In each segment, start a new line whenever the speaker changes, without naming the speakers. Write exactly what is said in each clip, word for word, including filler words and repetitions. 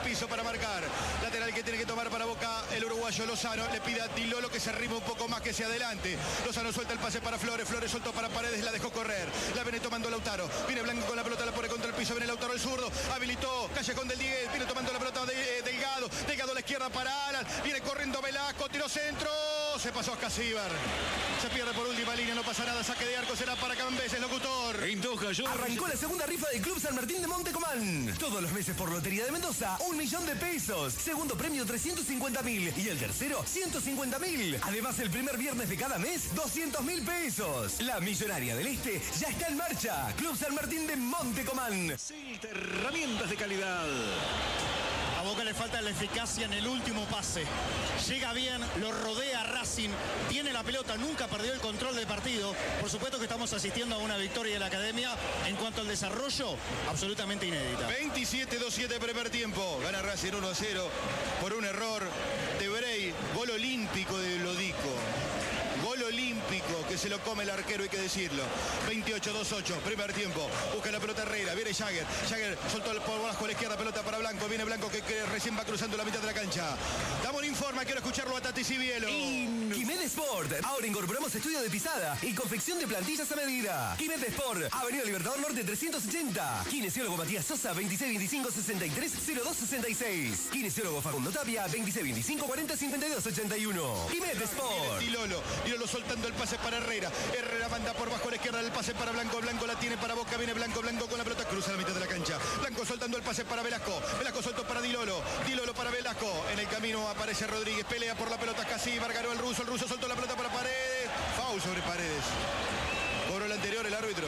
piso para marcar. Lateral que tiene que tomar para Boca el uruguayo Lozano. Le pide a Di Lolo que se arrime un poco más, que se adelante. Lozano suelta el pase para Flores. Flores soltó para Paredes, la dejó correr. La viene tomando Lautaro. Viene Blanco con la pelota, la pone contra el piso. Viene Lautaro el zurdo. Habilitó Callejón del diez. Viene tomando la pelota de eh, Delgado. Delgado a la izquierda para Alan. Viene corriendo Velasco. Tiro centro. Se pasó a Casíbar. Se pierde por última línea. No pasa nada. Saque de arco será para Cambeses, locutor.
En Toja, yo...
Arrancó la segunda rifa del Club San Martín de Montecomán. Todos los meses por Lotería de Mendoza, un millón de pesos. Segundo premio, trescientos cincuenta mil. Y el tercero, ciento cincuenta mil. Además, el primer viernes de cada mes, doscientos mil pesos. La Millonaria del Este ya está en marcha. Club San Martín de Montecomán.
Silta, herramientas de calidad.
A Boca le falta la eficacia en el último pase. Llega bien, lo rodea Racing, tiene la pelota, nunca perdió el control del partido. Por supuesto que estamos asistiendo a una victoria de la Academia. En cuanto al desarrollo, absolutamente inédita.
veintisiete dos siete primer tiempo. Gana Racing uno a cero por un error de Brey. Gol olímpico de Lodico. Gol olímpico que se lo come el arquero, hay que decirlo. veintiocho dos ocho, primer tiempo. Busca la pelota Herrera, viene Jagger. Jagger soltó el por bajo a la izquierda, pelota para Blanco. Viene Blanco que, que recién va cruzando la mitad de la cancha. Damos un informe, quiero escucharlo a Tati Sibielo.
Quimed Sport. Ahora incorporamos estudio de pisada y confección de plantillas a medida. Quimed Sport. Avenida Libertador Norte trescientos ochenta. Kinesiólogo Matías Sosa, veintiséis veinticinco sesenta y tres cero dos sesenta y seis. Kinesiólogo Facundo Tapia, veintiséis veinticinco cuarenta cincuenta y dos ochenta y uno. Quimed Sport.
Di Lolo. Di Lolo soltando el pase para Herrera. Herrera manda por bajo a la izquierda el pase para Blanco. Blanco la tiene para Boca. Viene Blanco. Blanco con la pelota. Cruza la mitad de la cancha. Blanco soltando el pase para Velasco. Velasco soltó para Di Lolo. Di Lolo para Velasco. En el camino aparece Rodríguez. Pelea por la pelota. Casíbar ganó el ruso. El ruso soltó la pelota para Paredes. Foul sobre Paredes. Cobró el anterior el árbitro.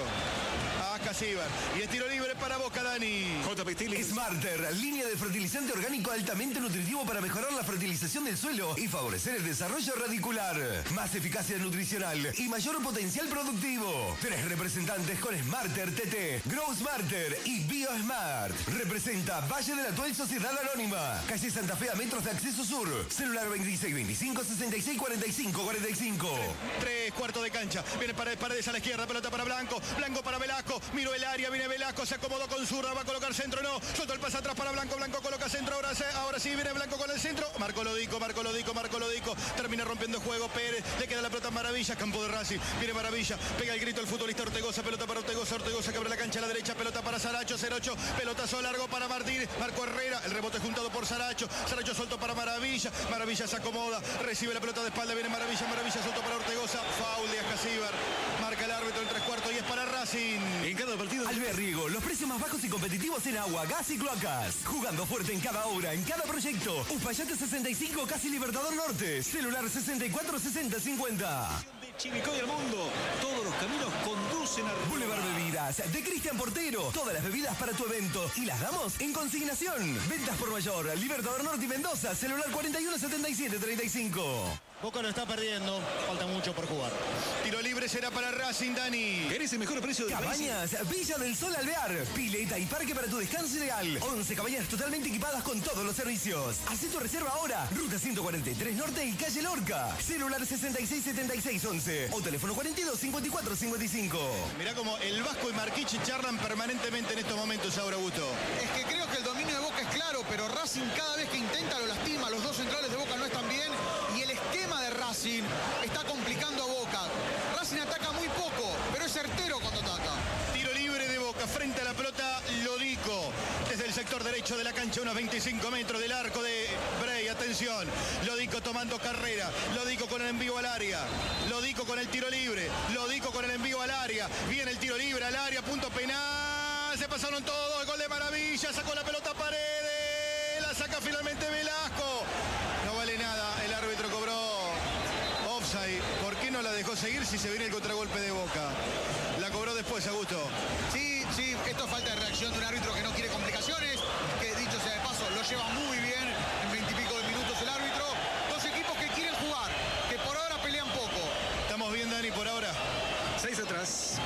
A Casíbar. Y es tiro libre para Boca, Dani.
J P Tilly.
Smarter, línea de fertilizante orgánico altamente nutritivo para mejorar la fertilización del suelo y favorecer el desarrollo radicular. Más eficacia nutricional y mayor potencial productivo. Tres representantes con Smarter T T, Grow Smarter y BioSmart. Representa Valle de la Tuel Sociedad Anónima. Calle Santa Fe a metros de acceso sur. Celular veintiséis veinticinco sesenta y seis cuarenta y cinco cuarenta y cinco.
Tres cuartos de cancha. Viene Paredes, Paredes a la izquierda. Pelota para Blanco. Blanco para Velasco. Miró el área. Viene Velasco. Se acomodó con zurda. Va a colocar centro. No. Soltó el pase atrás para Blanco. Blanco coloca centro. Ahora, se, ahora sí viene Blanco con el centro. Marco Lodico. Marco Lodico. Marco Lodico. Termina rompiendo juego. Pérez. Le queda la pelota a Maravilla. Campo de Racing. Viene Maravilla. Pega el grito el futbolista Ortegoza. Pelota para Ortegoza. Ortegoza que abre la cancha a la derecha. Pelota para Saracho. cero ocho. Pelotazo largo para Martínez. Marco Herrera. El rebote juntado por Saracho. Saracho soltó para Maravilla. Maravilla se acomoda. Recibe la pelota de espalda. Viene Maravilla. Maravilla soltó para Ortegoza. Foul de Casíbar. Marca el árbitro en tres cuartos y es para Racing.
En cada partido...
Alberrigo, los precios más bajos y competitivos en agua, gas y cloacas. Jugando fuerte en cada obra, en cada proyecto. Uspallate sesenta y cinco, casi Libertador Norte. Celular sesenta y cuatro sesenta cincuenta.
Chivicoy al mundo. Todos los caminos conducen a...
Boulevard Bebidas, de Cristian Portero. Todas las bebidas para tu evento. Y las damos en consignación. Ventas por mayor, Libertador Norte y Mendoza. Celular cuarenta y uno setenta y siete treinta y cinco.
Boca lo está perdiendo. Falta mucho por jugar.
Tiro libre será para Racing, Dani.
¿Querés el mejor precio de
Cabañas, Villa del Sol Alvear. Pileta y parque para tu descanso ideal. once cabañas totalmente equipadas con todos los servicios. Haz tu reserva ahora. Ruta ciento cuarenta y tres Norte y calle Lorca. Celular sesenta y seis setenta y seis once. O teléfono cuarenta y dos cincuenta y cuatro cincuenta y cinco.
Mirá como el Vasco y Marquichi charlan permanentemente en estos momentos, ahora Augusto.
Es que creo que el dominio de Boca es claro, pero Racing cada vez que intenta lo lastima. Los dos centrales de Boca no están bien y el esquema de Racing está complicando a Boca. Racing ataca muy poco, pero es certero cuando ataca.
Tiro libre de Boca frente a la pelota Lodico. Desde el sector derecho de la cancha, unos veinticinco metros del arco de Brey. Atención, Lodico tomando carrera. Lodico con el envío al área. Lodico con el tiro libre. Lodico con el envío al área. Viene el tiro libre al área, punto penal. Se pasaron todos, gol de Maravilla. Sacó la pelota Paredes. La saca finalmente Velasco. No vale nada, el árbitro cobró offside. ¿Por qué no la dejó seguir si se viene el contragolpe de Boca? La cobró después, Augusto.
Sí, sí, esto es falta de reacción de un árbitro que no quiere complicaciones, que dicho sea de paso, lo lleva muy bien en veintipico de minutos el árbitro. Dos equipos que quieren jugar, que por ahora pelean poco.
Estamos bien, Dani, por ahora.
Seis atrás.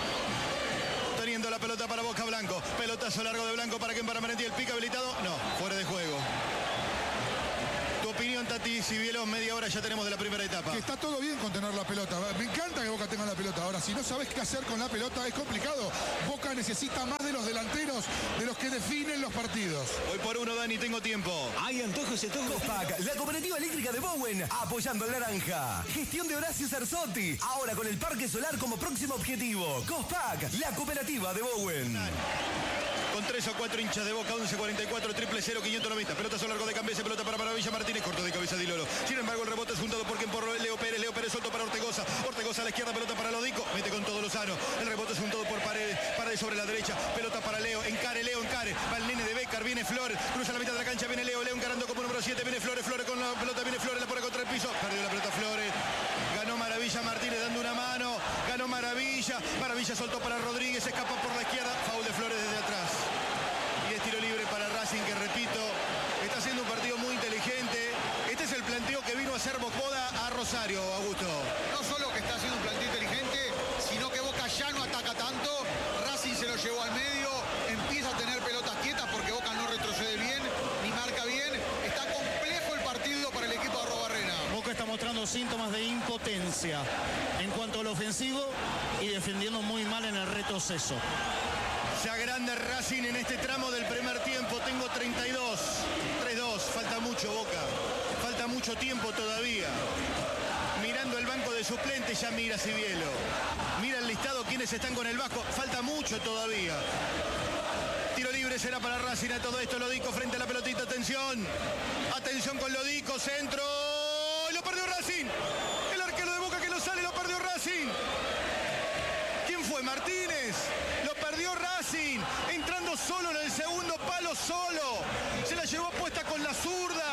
Teniendo la pelota para Boca. Blanco. Pelotazo largo de Blanco para quien para Merentiel. Pica habilitado. No, fuera de juego. Tu opinión. opinión, Tati Cibielo, media hora ya tenemos de la primera etapa.
Que está todo bien con tener la pelota. Me encanta que Boca tenga la pelota. Ahora, si no sabes qué hacer con la pelota, es complicado. Boca necesita más de los delanteros, de los que definen los partidos.
Hoy por uno, Dani, tengo tiempo.
Hay antojos y antojos.
Cospac, la cooperativa eléctrica de Bowen, apoyando el naranja. Gestión de Horacio Cerzotti, ahora con el parque solar como próximo objetivo. Cospac, la cooperativa de Bowen.
Con tres o cuatro hinchas de Boca, once cuarenta y cuatro, triple cero, quinientos noventa. Pelotazo largo de Cambese, pelota para Maravilla Martínez, corto de cabeza Di Loro. Sin embargo, el rebote es juntado por quien por Leo Pérez. Leo Pérez suelto para Ortegoza. Ortegoza a la izquierda, pelota para Lodico. Mete con todo Lozano. El rebote es juntado por Paredes. Paredes sobre la derecha. Pelota para Leo. Encare, Leo, encare. Va el nene de Becar. Viene Flores. Cruza la mitad de la cancha. Viene Leo. Leo encarando como número siete. Viene Flores. Flores con la pelota. Viene Flores. La pone contra el piso. Perdió la pelota Flores. Ganó Maravilla Martínez dando una mano. Ganó Maravilla. Maravilla soltó para Rodríguez. Escapa por la izquierda. Foul de Flores desde atrás. Y es tiro libre para Racing, que repito, está haciendo un partido muy inteligente. Este es el planteo que vino a hacer Bocoda a Rosario, Augusto.
No solo que está haciendo un planteo inteligente, sino que Boca ya no ataca tanto. Racing se lo llevó al medio, empieza a tener pelotas quietas porque Boca no retrocede bien, ni marca bien. Está complejo el partido para el equipo de Arrobarrena.
Boca está mostrando síntomas de impotencia en cuanto al ofensivo y defendiendo muy mal en el retroceso.
Se agranda Racing en este tramo del primer tiempo. Tengo treinta y dos. tres dos. Falta mucho, Boca. Falta mucho tiempo todavía. Mirando el banco de suplentes, ya mira Cibielo. Mira el listado, quienes están con el Vasco. Falta mucho todavía. Tiro libre será para Racing. A todo esto, Lodico frente a la pelotita. Atención. Atención con Lodico. Centro. Lo perdió Racing. El arquero de Boca que lo sale, lo perdió Racing. ¿Quién fue? Martínez. Lo perdió Racing. Entrando solo en el segundo palo, solo. Se la llevó puesta con la zurda.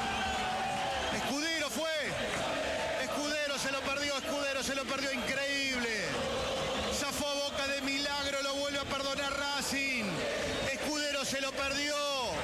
Escudero fue. Escudero se lo perdió. Escudero se lo perdió. Increíble. Zafó Boca de milagro. Lo vuelve a perdonar Racing. Escudero se lo perdió.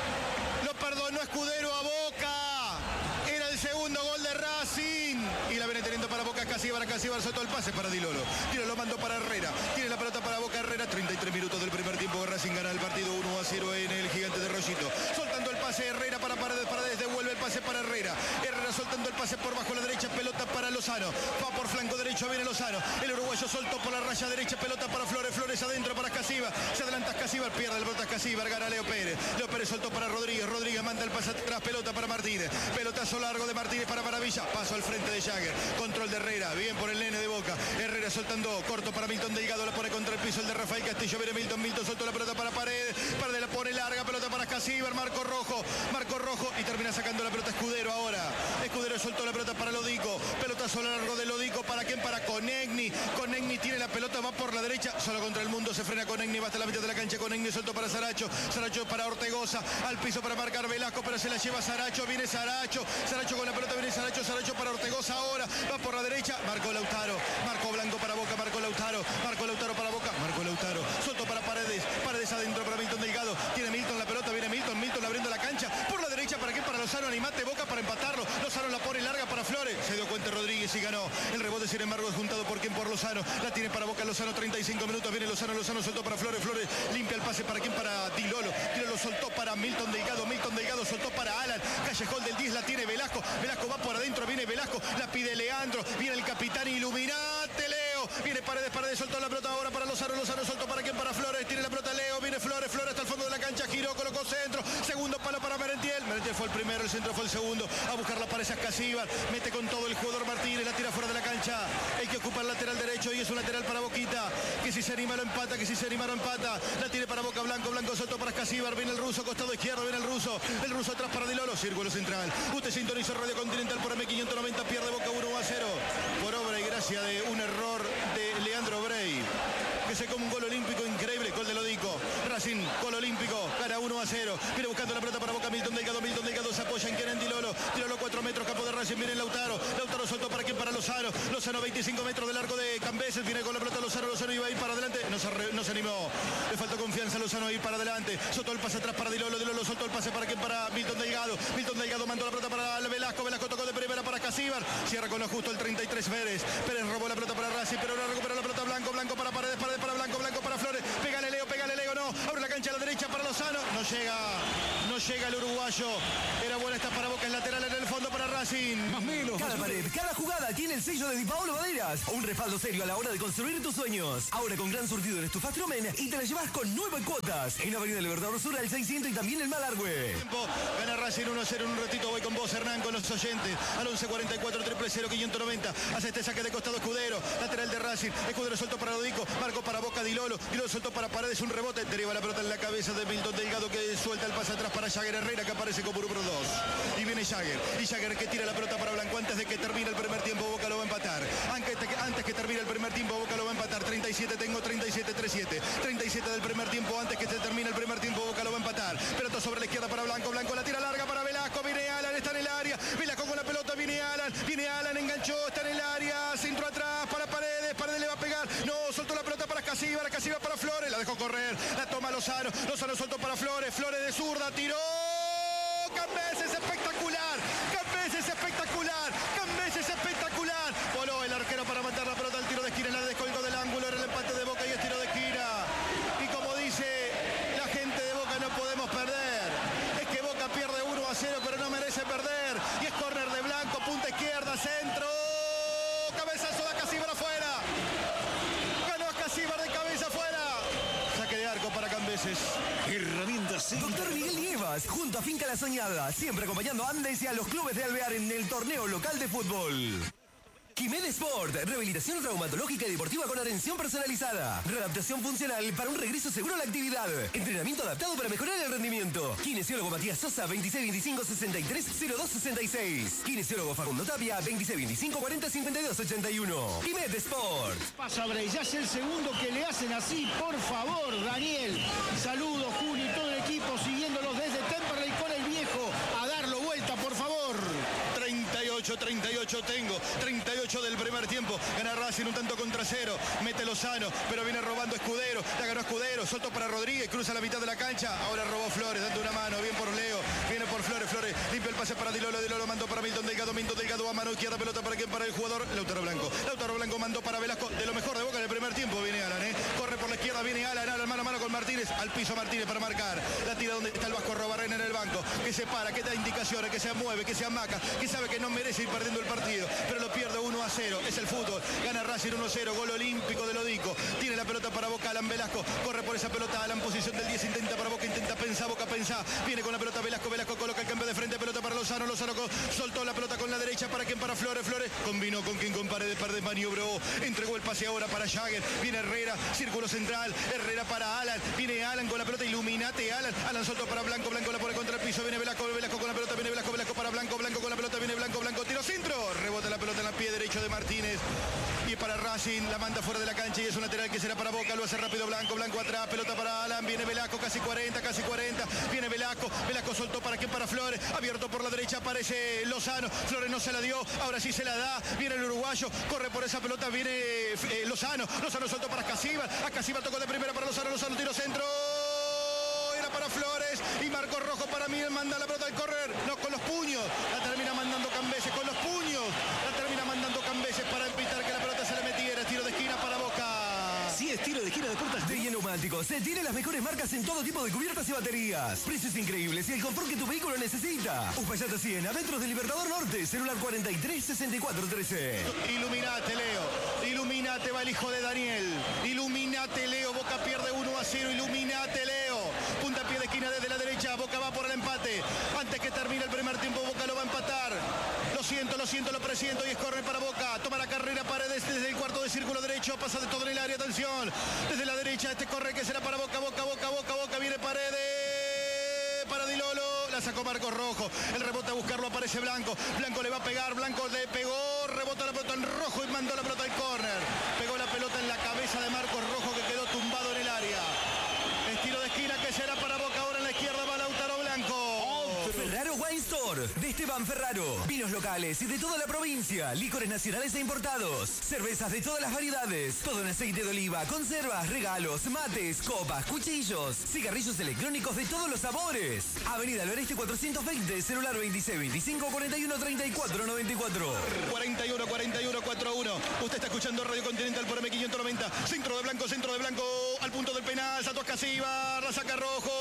Lo perdonó Escudero a Boca. Era el segundo gol de Racing. Y la viene teniendo para Boca Casíbar. Casíbar soltó el pase para Di Loro. Di Loro lo mandó para Herrera. Tiene la pelota para Boca Herrera. treinta y tres minutos del primer tiempo. Racing gana el partido uno a cero en el Gigante de Rollito. Soltando el pase Herrera para Paredes. Paredes devuelve el pase para Herrera. Herrera soltando el pase por bajo la derecha. Pelota para Lozano. Va por flanco derecho. Viene Lozano. El uruguayo soltó por la raya derecha. Pelota para Flores. Flores adentro para Casíbar. Se adelanta Casíbar. Pierde el pelota Casíbar. Gana Leo Pérez. Leo Pérez soltó para Rodríguez. Rodríguez manda el pase atrás. Pelota para Martínez. Pelotazo largo de Martínez para Maravilla. Paso al frente de Jagger. Control de Herrera. Bien por el nene de Boca. Herrera soltando corto para Milton Delgado. La pone contra el piso el de Rafael Castillo. Viene Milton. Milton soltó la pelota para Paredes. Paredes la pone larga. Pelota para Casíbar. Marco rojo. Marco rojo. Y termina sacando la pelota Escudero ahora. Escudero soltó la pelota para Lodico. Pelotazo largo de Lodico. ¿Para quién? Para Conegni. Conegni tiene la pelota. Va por la derecha. Solo contra el mundo. Se frena Conegni. Va hasta la mitad de la cancha. Conegni soltó para Saracho. Saracho para Ortegoza. Al piso para marcar Velasco. Pero se la lleva Saracho. Viene Saracho. Saracho con la pelota. Viene Saracho. Saracho para Ortegoza ahora. Va por la derecha. Marcó Lautaro. Marcó Blanco para Boca. Marcó Lautaro. Marcó Lautaro para Boca. Marcó Lautaro. Soltó para Paredes. Paredes adentro para Milton Delgado. Tiene Milton la pelota. Viene Milton. Milton abriendo la cancha. Por la derecha. ¿Para qué? Para Lozano. Animate Boca para empatarlo. Lozano la pone larga para Flores. Se dio cuenta Rodríguez y ganó. El rebote, sin embargo, es juntado por quien por Lozano. La tiene para Boca Lozano. treinta y cinco minutos. Viene Lozano. Lozano soltó para Flores. Flores limpia el pase. ¿Para quién? Para Di Loro. Di Loro soltó para Milton Delgado. Milton Delgado soltó para Alan. Callejón del diez la tiene Velasco. Velasco va por adentro. Viene Velasco. La pide Leandro. Viene el capitán. Iluminate, Leo. Viene Paredes. Paredes soltó la pelota ahora para Lozano. Lozano soltó para quién? Para Flores. Tiene la pelota Leo. Viene Flores. Flores hasta el fondo de la cancha. Giró. Colocó centro. Segundo palo para Merentiel. Merentiel fue el primero. El centro fue el segundo. A buscar la pared Casíbar. Mete con todo el jugador Martínez. La tira fuera de la cancha. Hay que ocupar el lateral derecho. Y es un lateral para Boquita. Que si se anima lo empata. Que si se anima lo empata. La tiene para Boca Blanco. Blanco soltó para Casíbar. Viene el ruso. Costado izquierdo. Viene el ruso. El ruso atrás para Di Loro. Círculo central. Usted sintonizó Radio Continental por M quinientos noventa. Pierde Boca uno a cero. Por obra y gracia de un error de Leandro Brey. Que se come un gol olímpico increíble. Gol de Lodico. Racing, gol olímpico. Gana uno a cero. Viene buscando la pelota para Boca. Milton Delgado. Milton Delgado se apoya en Kenen Di Loro. Di Loro cuatro metros. Campo de Racing. Viene Lautaro. Lautaro soltó para quién? Para Lozano. Lozano veinticinco metros de largo de Cambeses. Viene con la pelota Lozano. Lozano iba a ir para adelante. No se, re, no se animó. Le faltó confianza a Lozano a ir para adelante. Soltó el pase atrás para Di Loro. Di Loro soltó el pase para quién? Para Milton Delgado. Milton Delgado mandó la pelota para Velasco. Velasco tocó de primera para Casíbar. Cierra con lo justo el treinta y tres Pérez. Pérez robó la pelota para Racing. Pero ahora recupera la pelota Blanco. Blanco para Paredes. Paredes para Blanco. Blanco para Flores. Pégale Leo. Pégale Leo. No. Abre la cancha a la derecha para Lozano. No llega. No llega el uruguayo. Era buena esta atrás para Boca, es lateral en el fondo para Racing.
Más menos.
Cada pared, cada jugada tiene el sello de Di Paolo Maderas. Un respaldo serio a la hora de construir tus sueños. Ahora con gran surtido en Estufastromen y te la llevas con nueve cuotas. En Avenida Libertador Sur al seiscientos y también en Malargüe.
Tiempo, gana Racing uno a cero. En un ratito voy con vos, Hernán, con los oyentes. Al once cuarenta y cuatro, triple cero, quinientos noventa. Hace este saque de costado Escudero. Lateral de Racing. Escudero soltó para Lodico. Marco para Boca, Dilolo. Dilolo soltó para Paredes. Un rebote. Deriva la pelota en la cabeza de Milton Delgado, que suelta el pase atrás para Jagger Herrera, que aparece como número dos. Y viene Jagger. Y Jagger que tira la pelota para Blanco. Antes de que termine el primer tiempo, Boca lo va a empatar. Antes, antes que termine el primer tiempo, Boca lo va a empatar. treinta y siete tengo, treinta y siete, treinta y siete. treinta y siete del primer tiempo. Antes que se termine el primer tiempo, Boca lo va a empatar. Pelota sobre la izquierda para Blanco. Blanco la tira larga para Velasco. Viene Alan, está en el área. Velasco con la pelota. Viene Alan. Viene Alan, enganchó. Está en el área. Centro atrás para Paredes. Paredes le va a pegar. No, soltó la pelota para Casíbar. Casíbar para Flores. La dejó correr. La toma Lozano. Lozano soltó para Flores. Flores de zurda. Tiró. Cambés es espectacular. Cambés es espectacular. Cambés es espectacular. Voló el arquero para matar la pelota al tiro de esquina. La descolgó del ángulo. Era el empate de Boca y es tiro de esquina. Y como dice la gente de Boca, no podemos perder. Es que Boca pierde uno a cero, pero no merece perder. Y es córner de Blanco, punta izquierda, centro. Cabezazo de Casíbar afuera. Ganó Casíbar de cabeza afuera. Saque de arco para Cambeses.
Herramientas.
Doctor Miguel Nievas, junto a Finca La Soñada, siempre acompañando a Andes y a los clubes de Alvear en el torneo local de fútbol. Quimed Sport, rehabilitación traumatológica y deportiva con atención personalizada. Readaptación funcional para un regreso seguro a la actividad. Entrenamiento adaptado para mejorar el rendimiento. Kinesiólogo Matías Sosa, veintiséis veinticinco sesenta y tres cero dos sesenta y seis. Kinesiólogo Facundo Tapia, veintiséis veinticinco cuarenta cincuenta y dos ochenta y uno. Quimed Sport.
Pasa Bray, ya es el segundo que le hacen así, por favor, Daniel. Saludos, Julio y todo el equipo siguiéndolos desde Temperley con el viejo. A darlo vuelta, por favor.
treinta y ocho, treinta y ocho tengo, treinta y ocho del primer tiempo, gana Racing un tanto contra cero, mete Lozano, pero viene robando Escudero, la ganó Escudero, soltó para Rodríguez, cruza la mitad de la cancha, ahora robó Flores, dando una mano, bien por Leo, viene por Flores, Flores, limpia el pase para Dilolo, Dilolo mandó para Milton Delgado, Milton Delgado a mano izquierda, pelota para quien, para el jugador, Lautaro Blanco, Lautaro Blanco mandó para Velasco, de lo mejor de Boca en el primer tiempo, viene Alan, ¿eh? Corre por la izquierda, viene Alan, Alan mano a mano con Martínez, al piso Martínez para marcar, la tira donde está el Vasco Robarrena en el banco, que se para, que da indicaciones, que se mueve, que se amaca, que sabe que no merece ir perdiendo el partido, pero lo pierde uno a cero, es el fútbol, gana Racing uno a cero, gol olímpico de Lodico, tiene la pelota para Boca, Alan Velasco, corre por esa pelota, Alan, posición del diez, intenta para Boca, intenta pensar, Boca pensa, viene con la pelota Velasco, Velasco coloca el cambio de frente, pelota para Lozano, Lozano soltó la pelota con la derecha, para quien, para Flores, Flores, combinó con quien, con Paredes, Paredes maniobró, entregó el pase ahora para Jagger, viene Herrera, círculo central, Herrera para Alan, viene Alan con la pelota, iluminate Alan, Alan soltó para Blanco, Blanco la pone contra el piso, viene Velasco, Velasco con la pelota, viene Velasco, Velasco para Blanco, Blanco con la pelota, viene Blanco, Blanco, tiro centro, rebota la pelota en el pie derecho de Martínez, y para Racing, la manda fuera de la cancha y es un lateral que será para Boca, lo hace rápido Blanco, Blanco atrás, pelota para Alan, viene Velasco, casi cuarenta, casi cuarenta, viene Velasco, Velasco soltó para quien, para Flores, abierto por la derecha, aparece Lozano, Flores no se la dio, ahora sí se la da, viene el uruguayo, corre por esa pelota, viene eh, Lozano, Lozano soltó para Casíbar, a Casíbar tocó de primera para Lozano, Lozano tiro centro, era para Flores y marcó rojo para mí, manda la pelota al córner, no con los puños, la termina mandando Cambeses con los puños, la termina mandando Cambeses para evitar que la pelota se le metiera, tiro de esquina para Boca.
Sí, es tiro de esquina de puertas
De Neumáticos, se tiene las mejores marcas en todo tipo de cubiertas y baterías. Precios increíbles y el confort que tu vehículo necesita. Uspallata cien, adentro del Libertador Norte, celular cuarenta y tres sesenta y cuatro trece.
Iluminate, Leo. Iluminate, va el hijo de Daniel. Iluminate, Leo. Boca pierde uno a cero. Iluminate, Leo. Punta pie de esquina desde la derecha. Boca va por el empate. Antes que termine el primer tiempo, Boca lo va a empatar. Lo siento, lo siento, lo presiento y es córner para Boca. Toma la carrera Paredes desde el cuarto de círculo derecho. Pasa de todo en el área. Atención. Desde la derecha este corre que será para Boca. Boca, Boca, Boca, Boca. Viene Paredes. Para Dilolo. La sacó Marcos Rojo. El rebote a buscarlo. Aparece Blanco. Blanco le va a pegar. Blanco le pegó. Rebota la pelota en rojo y mandó la pelota al córner. Pegó la pelota en la cabeza de Marcos Rojo que quedó tumbado en el área. Estilo de esquina que será para Boca. Ahora en la izquierda va Lautaro Blanco.
Ferraro Wine Store, de Esteban Ferraro. Vinos locales y de toda la provincia. Licores nacionales e importados. Cervezas de todas las variedades. Todo en aceite de oliva, conservas, regalos, mates, copas, cuchillos. Cigarrillos electrónicos de todos los sabores. Avenida del Oeste cuatrocientos veinte, celular veintiséis veinticinco cuarenta y uno treinta y cuatro noventa y cuatro.
cuarenta y uno, cuarenta y uno, cuarenta y uno. Usted está escuchando Radio Continental por M quinientos noventa. Centro de Blanco, centro de Blanco. Al punto del penal. Santos Casíbar. La saca Rojo.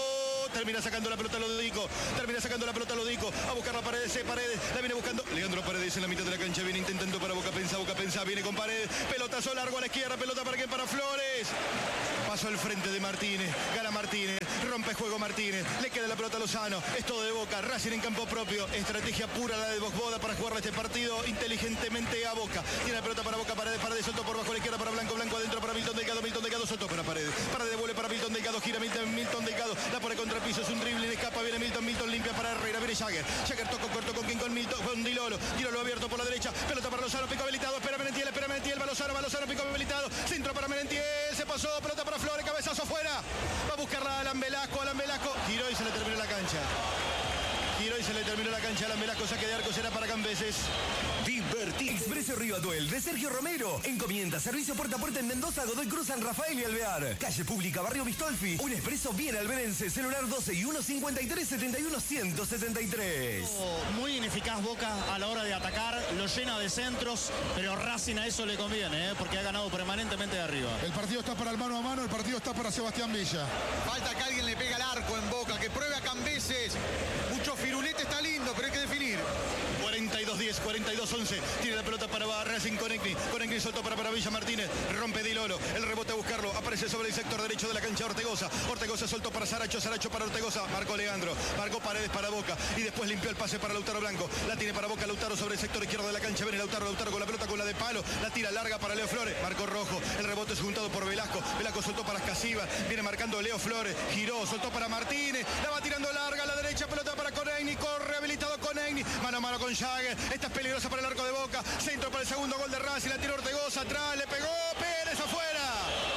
termina sacando la pelota Lodico, termina sacando la pelota Lodico, a buscar la Paredes, eh, Paredes, la viene buscando, Leandro Paredes en la mitad de la cancha, viene intentando para Boca, pensa, Boca, pensa, viene con Paredes, pelotazo largo a la izquierda, pelota para quién, para Flores, paso al frente de Martínez, gana Martínez, rompe juego Martínez, le queda la pelota a Lozano, es todo de Boca, Racing en campo propio, estrategia pura la de Boxboda para jugar este partido inteligentemente a Boca, tiene la pelota para Boca, Paredes, Paredes, soltó por bajo a la izquierda para Blanco, Blanco adentro para Milton Delgado, Milton Delgado, soltó para Paredes, Paredes devuelve para Milton Delgado, gira Milton, Milton Delgado, la pone contra el piso, es un dribbling, escapa, viene Milton, Milton limpia para Herrera, viene Jagger, Jagger tocó corto con quien con Milton, con Dilolo, Dilolo abierto por la derecha, pelota para Lozano, pico habilitado, espera Merentiel, espera Merentiel, va Lozano, va Lozano, pico habilitado, centro para Merentiel, se pasó, pelota para Flores, cabezazo afuera, va a buscarla a Alan Velasco, Alan Velasco, giró y se le terminó la cancha. Giró y se le terminó la cancha a Alan Velasco, saque de arco será para Cambeses.
Divertido. Expreso Río Atuel de Sergio Romero. Encomienda, servicio puerta a puerta en Mendoza, Godoy Cruz, San Rafael y Alvear. Calle Pública, Barrio Bistolfi. Un expreso bien alberense. Celular doce y uno cincuenta y tres setenta y uno ciento setenta y tres.
Muy ineficaz Boca a la hora de atacar, lo llena de centros, pero Racing a eso le conviene, ¿eh? Porque ha ganado permanentemente de arriba.
El partido está para el mano a mano, el partido está para Sebastián Villa.
Falta que alguien le pegue al arco en Boca, que pruebe a Cambeses. Mucho firulete está lindo, pero hay que definir.
cuarenta y dos diez, cuarenta y dos once. Tiene la pelota para Racing con Egni. Con Egni soltó para, para Villa Martínez. Rompe Dilolo. El rebote a buscarlo. Aparece sobre el sector derecho de la cancha Ortegoza. Ortegoza soltó para Saracho. Saracho para Ortegoza. Marcó Leandro. Marcó Paredes para Boca. Y después limpió el pase para Lautaro Blanco. La tiene para Boca. Lautaro sobre el sector izquierdo de la cancha. Viene Lautaro. Lautaro con la pelota con la de palo. La tira larga para Leo Flores. Marcó Rojo. El rebote es juntado por Velasco. Velasco soltó para Escasiva. Viene marcando Leo Flores. Giró. Soltó para Martínez. La va tirando larga a la derecha. Pelota para Conegni. Corre habilitado Conegni. Mano a mano con Jagger. Esta es peligrosa para el arco de Boca. Centro para el segundo gol de Racing. La tiró Ortegoza atrás. Le pegó Pérez afuera.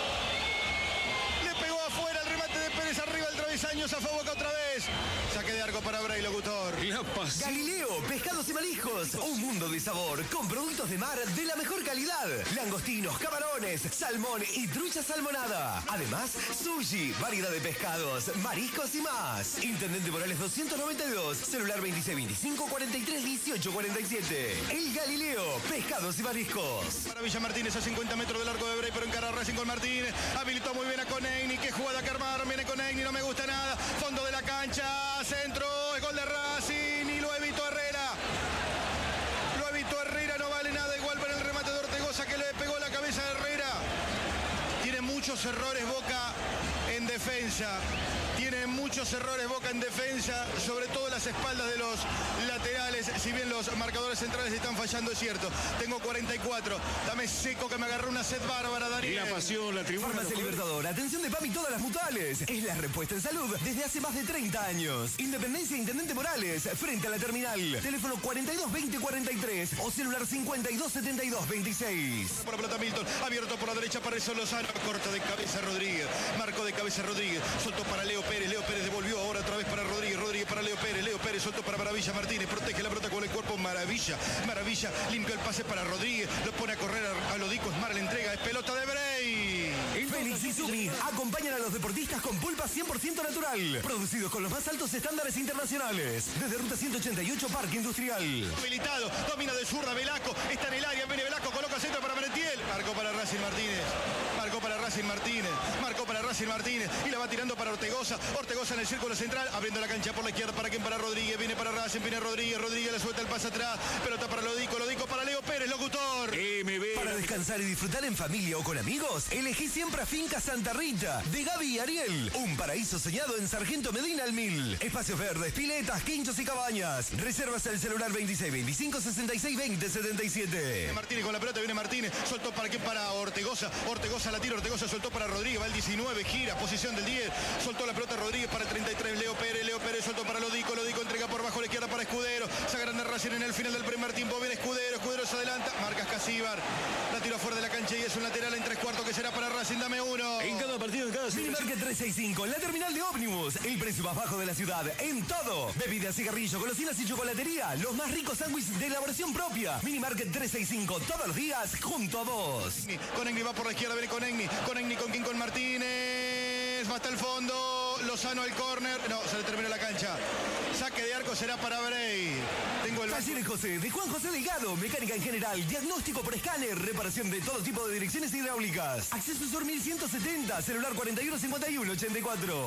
Le pegó afuera el remate de Pérez arriba del travesaño. Zafó Boca otra vez. Saque de arco para Bray, locutor.
Galileo, pescados y mariscos. Un mundo de sabor con productos de mar de la mejor calidad. Langostinos, camarones, salmón y trucha salmonada. Además, sushi, variedad de pescados, mariscos y más. Intendente Morales doscientos noventa y dos, celular veintiséis veinticinco cuarenta y tres dieciocho cuarenta y siete. El Galileo, pescados y mariscos.
Para Villa Martínez a cincuenta metros del arco de Bray, pero encara Racing con Martínez. Habilitó muy bien a Conegni. Qué jugada que armaron. Viene Conegni, no me gusta nada. Fondo de la cancha. Centro, el gol de Racing y lo evitó Herrera. Lo evitó Herrera, no vale nada. Igual para el remate de Ortegoza que le pegó la cabeza de Herrera. Tiene muchos errores Boca en defensa. Tiene muchos errores Boca en defensa, sobre todo las espaldas de los laterales. Si bien los marcadores centrales están fallando, es cierto. Tengo cuarenta y cuatro. Dame seco que me agarró una sed bárbara, Daniel.
La pasión, la tribuna.
Farmacia Libertador, atención de P A M y todas las mutuales. Es la respuesta en salud desde hace más de treinta años. Independencia Intendente Morales, frente a la terminal. Teléfono cuarenta y dos veinte cuarenta y tres o celular cincuenta y dos setenta y dos veintiséis.
Por la pelota Milton, abierto por la derecha para eso Lozano. Corta de cabeza Rodríguez. Marcó de cabeza Rodríguez. Soltó para Leo Pérez. Leo Pérez devolvió ahora otra vez para Rodríguez. Rodríguez para Leo Pérez. Leo Pérez soltó para Maravilla Martínez. Protege la pelota con el cuerpo. Maravilla. Maravilla limpió el pase para Rodríguez. Lo pone a correr a, a Lodico. Es Mar la entrega. Es pelota de Bray.
Félix y Sumi acompañan a los deportistas con pulpa cien por ciento natural. Producidos con los más altos estándares internacionales. Desde Ruta ciento ochenta y ocho, Parque Industrial.
Habilitado. Domina de zurda Velasco. Está en el área. Viene Velasco. Coloca centro para Merentiel. Marcó para Racing Martínez. Marcó para Racing Martínez. Marcó para Racing Martínez. Y la va tirando para Ortegoza. Ortegoza en el círculo central. Abriendo la cancha por la izquierda. ¿Para quién? Para Rodríguez. Viene para Racing. Viene Rodríguez. Rodríguez le suelta el pase atrás. Pelota para Lodico. Lodico para Leo Pérez. Locutor.
M B.
Para descansar y disfrutar en familia o con amigos, elegí siempre a Finca Santa Rita, de Gaby y Ariel. Un paraíso soñado en Sargento Medina al Mil. Espacios verdes, piletas, quinchos y cabañas. Reservas al celular veintiséis veinticinco sesenta y seis veinte setenta y siete.
Martínez con la pelota. Viene Martínez. Soltó para quién? Para Ortegoza. Ortegoza la tira. Ortegoza soltó para Rodríguez. Va el diecinueve. Gira. Posición del diez. Soltó la pelota Rodríguez para el treinta y tres. Leo Pérez. Leo Pérez soltó para Lodico. Lodico entrega por bajo a la izquierda para Escudero. Se agranda Racing en el final del primer tiempo. Viene Escudero. Escudero se adelanta. Marcas Casíbar. La tiró fuera de la cancha y es un lateral en tres cuartos que será para Racing. Dame uno.
En cada partido, en cada
Minimarket trescientos sesenta y cinco, la terminal de ómnibus. El precio más bajo de la ciudad en todo. Bebidas, cigarrillos, golosinas y chocolatería. Los más ricos sándwiches de elaboración propia. Minimarket trescientos sesenta y cinco, todos los días junto a vos.
Conegni va por la izquierda. Viene Conegni. Conegni con quién? Con Martínez. Va hasta el fondo. Lozano al córner. No, se le terminó la cancha. Saque de arco será para Bray. Tengo el...
Talleres José, de Juan José Delgado. Mecánica en general. Diagnóstico por escáner. Reparación de todo tipo de direcciones hidráulicas. Acceso Sur mil ciento setenta. Celular cuarenta y uno cincuenta y uno ochenta y cuatro.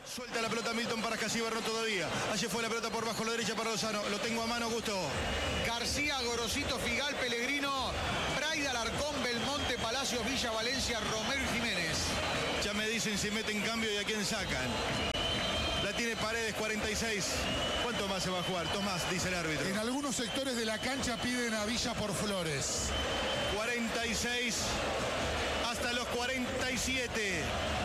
Suelta la pelota Milton para Casíbar, no todavía. Allí fue la pelota por bajo la derecha para Lozano. Lo tengo a mano, Gusto.
García, Gorosito, Figal, Pellegrino, Braida, Alarcón, Belmonte, Palacios, Villa, Valencia, Romero y Jiménez.
Ya me dicen si meten cambio y a quién sacan. La tiene Paredes, cuarenta y seis. ¿Cuánto más se va a jugar? Tomás, dice el árbitro.
En algunos sectores de la cancha piden a Villa por Flores.
cuarenta y seis hasta los cuarenta y siete.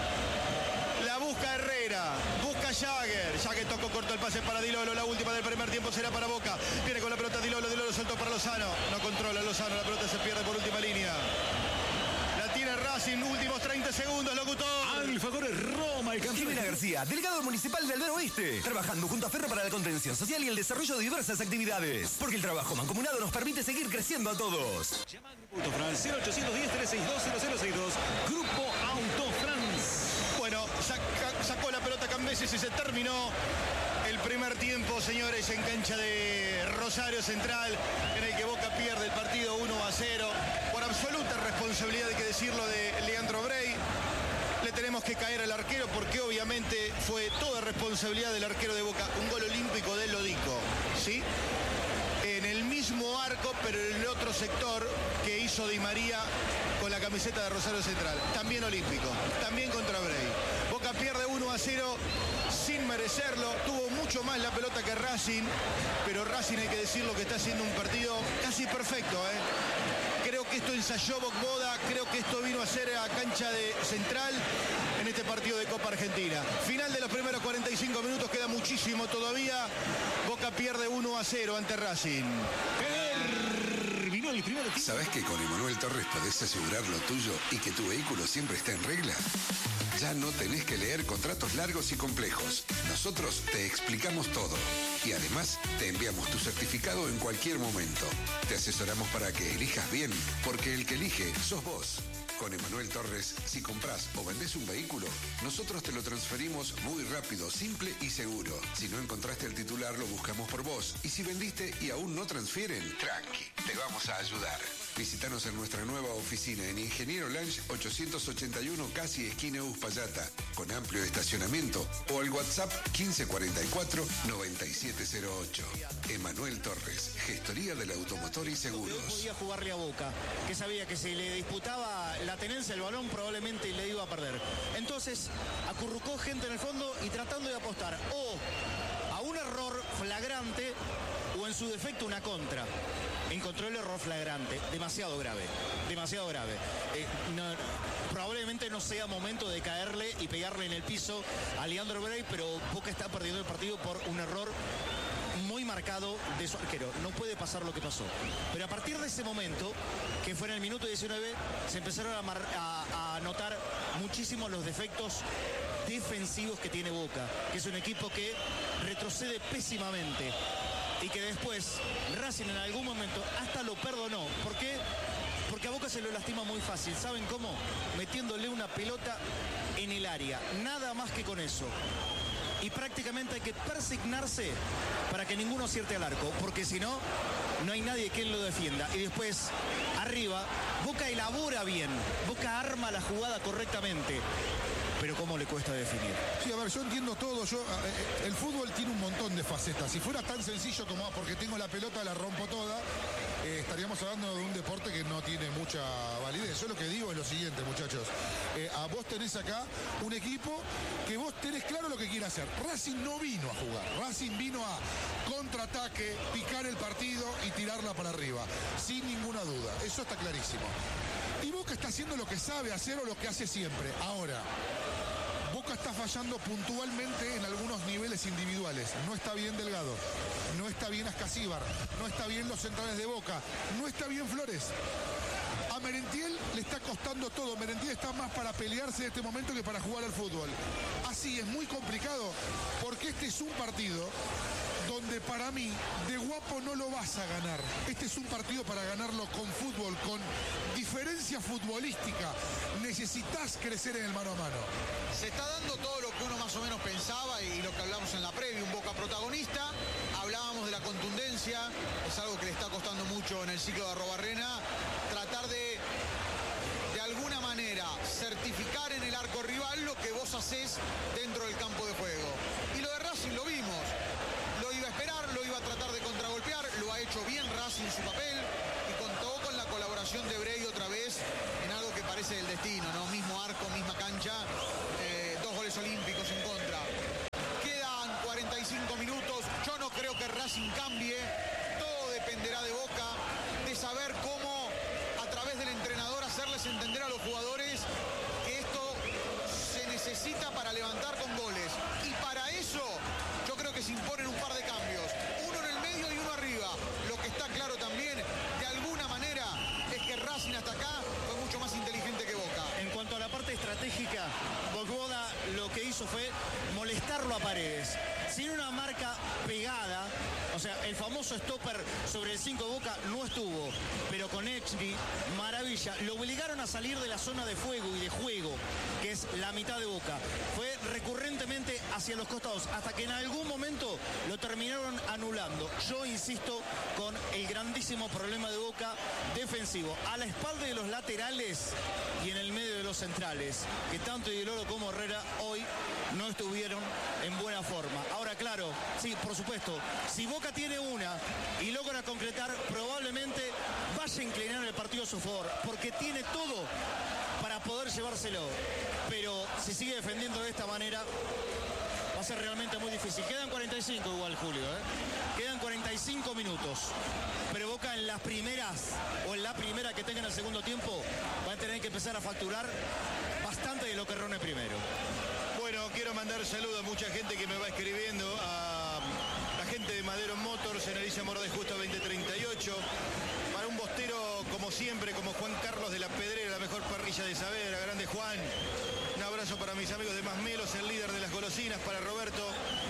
La busca Herrera, busca Jagger. Jagger tocó corto el pase para Dilolo. La última del primer tiempo será para Boca. Viene con la pelota Dilolo, Dilolo soltó para Lozano. No controla Lozano, la pelota se pierde por última línea. La tiene Racing, últimos treinta segundos, locutor.
Alfagores Roma, el campeón.
Jimena García, delegado municipal de Albero Oeste, trabajando junto a Ferro para la contención social y el desarrollo de diversas actividades. Porque el trabajo mancomunado nos permite seguir creciendo a todos.
Llama a Grupo Autofrance cero ochocientos diez, trescientos sesenta y dos, cero cero sesenta y dos. Grupo Autofrance.
Bueno, saca, sacó la pelota Cambeses y se terminó el primer tiempo, señores, en cancha de Rosario Central, en el que Boca pierde el partido uno a cero. Por absoluta responsabilidad, hay que decirlo, de Leandro Brey. Le tenemos que caer al arquero porque obviamente fue toda responsabilidad del arquero de Boca. Un gol olímpico de Lodico, ¿sí? En el mismo arco, pero en el otro sector que hizo Di María con la camiseta de Rosario Central. También olímpico, también contra Brey. Boca pierde uno a cero sin merecerlo. Tuvo mucho más la pelota que Racing, pero Racing, hay que decirlo, que está haciendo un partido casi perfecto, ¿eh? Creo que esto ensayó Bocboda, creo que esto vino a ser a cancha de Central en este partido de Copa Argentina. Final de los primeros cuarenta y cinco minutos, queda muchísimo todavía. Boca pierde uno a cero ante Racing.
Terminó el primer tiempo.
¿Sabés que con Emanuel Torres podés asegurar lo tuyo y que tu vehículo siempre está en regla? Ya no tenés que leer contratos largos y complejos. Nosotros te explicamos todo. Y además, te enviamos tu certificado en cualquier momento. Te asesoramos para que elijas bien, porque el que elige sos vos. Con Emanuel Torres, si comprás o vendés un vehículo, nosotros te lo transferimos muy rápido, simple y seguro. Si no encontraste el titular, lo buscamos por vos. Y si vendiste y aún no transfieren, tranqui, te vamos a ayudar. Visítanos en nuestra nueva oficina en Ingeniero Lange ochocientos ochenta y uno, casi esquina Uspallata, con amplio estacionamiento, o al WhatsApp quince cuarenta y cuatro, noventa y siete cero ocho. Emanuel Torres, Gestoría del Automotor y Seguros.
Podía jugarle a Boca, que sabía que si le disputaba la tenencia del balón probablemente le iba a perder. Entonces acurrucó gente en el fondo y tratando de apostar o a un error flagrante o en su defecto una contra. Encontró el error flagrante, demasiado grave, demasiado grave. Eh, no, probablemente no sea momento de caerle y pegarle en el piso a Leandro Brey, pero Boca está perdiendo el partido por un error muy marcado de su arquero. No puede pasar lo que pasó. Pero a partir de ese momento, que fue en el minuto diecinueve, se empezaron a, mar, a, a notar muchísimo los defectos defensivos que tiene Boca, que es un equipo que retrocede pésimamente y que después Racing en algún momento hasta lo perdonó. ¿Por qué? Porque a Boca se lo lastima muy fácil. ¿Saben cómo? Metiéndole una pelota en el área. Nada más que con eso. Y prácticamente hay que persignarse para que ninguno acierte al arco, porque si no, no hay nadie que lo defienda. Y después, arriba, Boca elabora bien, Boca arma la jugada correctamente, pero cómo le cuesta definir.
Sí, a ver, yo entiendo todo. Yo, eh, el fútbol tiene un montón de facetas. Si fuera tan sencillo como ah, porque tengo la pelota, la rompo toda, eh, estaríamos hablando de un deporte que no tiene mucha validez. Yo lo que digo es lo siguiente, muchachos. Eh, a vos tenés acá un equipo que vos tenés claro lo que quiere hacer. Racing no vino a jugar. Racing vino a contraataque, picar el partido y tirarla para arriba. Sin ninguna duda. Eso está clarísimo. Y Boca está haciendo lo que sabe hacer o lo que hace siempre. Ahora, Boca está fallando puntualmente en algunos niveles individuales. No está bien Delgado, no está bien Ascasíbar, no está bien los centrales de Boca, no está bien Flores. A Merentiel le está costando todo. Merentiel está más para pelearse en este momento que para jugar al fútbol. Así es muy complicado porque este es un partido donde para mí de guapo no lo vas a ganar. Este es un partido para ganarlo con fútbol, con diferencia futbolística. Necesitas crecer en el mano a mano.
Se está dando todo lo que uno más o menos pensaba y lo que hablamos en la previa, un Boca protagonista. Hablábamos de la contundencia, es algo que le está costando mucho en el ciclo de Arrobarrena. Tratar de, de alguna manera, certificar en el arco rival lo que vos hacés dentro del campo de juego. en su papel y contó con la colaboración de Brey otra vez en algo que parece el destino, ¿no? Mismo arco, misma cancha, eh, dos goles olímpicos en contra. Quedan cuarenta y cinco minutos, yo no creo que Racing cambie, todo dependerá de Boca, de saber cómo a través del entrenador hacerles entender a los jugadores que esto se necesita para levantar con goles. Y para eso yo creo que se imponen un par de cambios, uno en el medio y uno arriba. Lo que está claro también, de alguna manera, es que Racing hasta acá fue mucho más inteligente que Boca.
En cuanto a la parte estratégica, Vojvoda lo que hizo fue molestarlo a Paredes. Sin una marca pegada, o sea, el famoso stopper sobre el cinco de Boca no estuvo, pero con Exni, maravilla, lo obligaron a salir de la zona de fuego y de juego, que es la mitad de Boca. Fue recurrentemente hacia los costados, hasta que en algún momento lo terminaron anulando. Yo insisto con el grandísimo problema de Boca defensivo, a la espalda de los laterales y en el medio de los centrales, que tanto Higueloro como Herrera hoy no estuvieron en buena forma. Ahora, claro, sí, por supuesto, si Boca tiene una y logra concretar, probablemente vaya a inclinar el partido a su favor, porque tiene todo para poder llevárselo. Pero si sigue defendiendo de esta manera, va a ser realmente muy difícil. Quedan cuarenta y cinco igual, Julio, ¿eh? Quedan cuarenta y cinco minutos. Pero Boca en las primeras, o en la primera que tenga en el segundo tiempo, va a tener que empezar a facturar bastante de lo que erró en el primero.
Bueno, quiero mandar saludos a mucha gente que me va escribiendo, a la gente de Madero Motors en Alicia Moro de Justo veinte treinta y ocho. Para un bostero como siempre, como Juan Carlos de la Pedrera, la mejor parrilla de Saavedra, grande Juan. Un abrazo para mis amigos de Masmelos, el líder de las golosinas, para Roberto,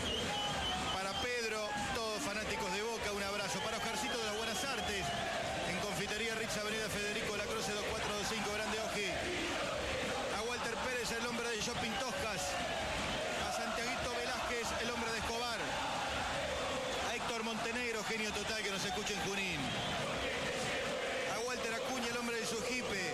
para Pedro, todos fanáticos de Boca, un abrazo. Para Oscarcito de las Buenas Artes, en Confitería Rich, Avenida Federico Lacroce dos cuatro dos cinco, grande Oji. A Walter Pérez, el hombre de Shopping Toscas. A Santiaguito Velázquez, el hombre de Escobar. A Héctor Montenegro, genio total, que nos escucha en Junín. A Walter Acuña, el hombre de Sujipe.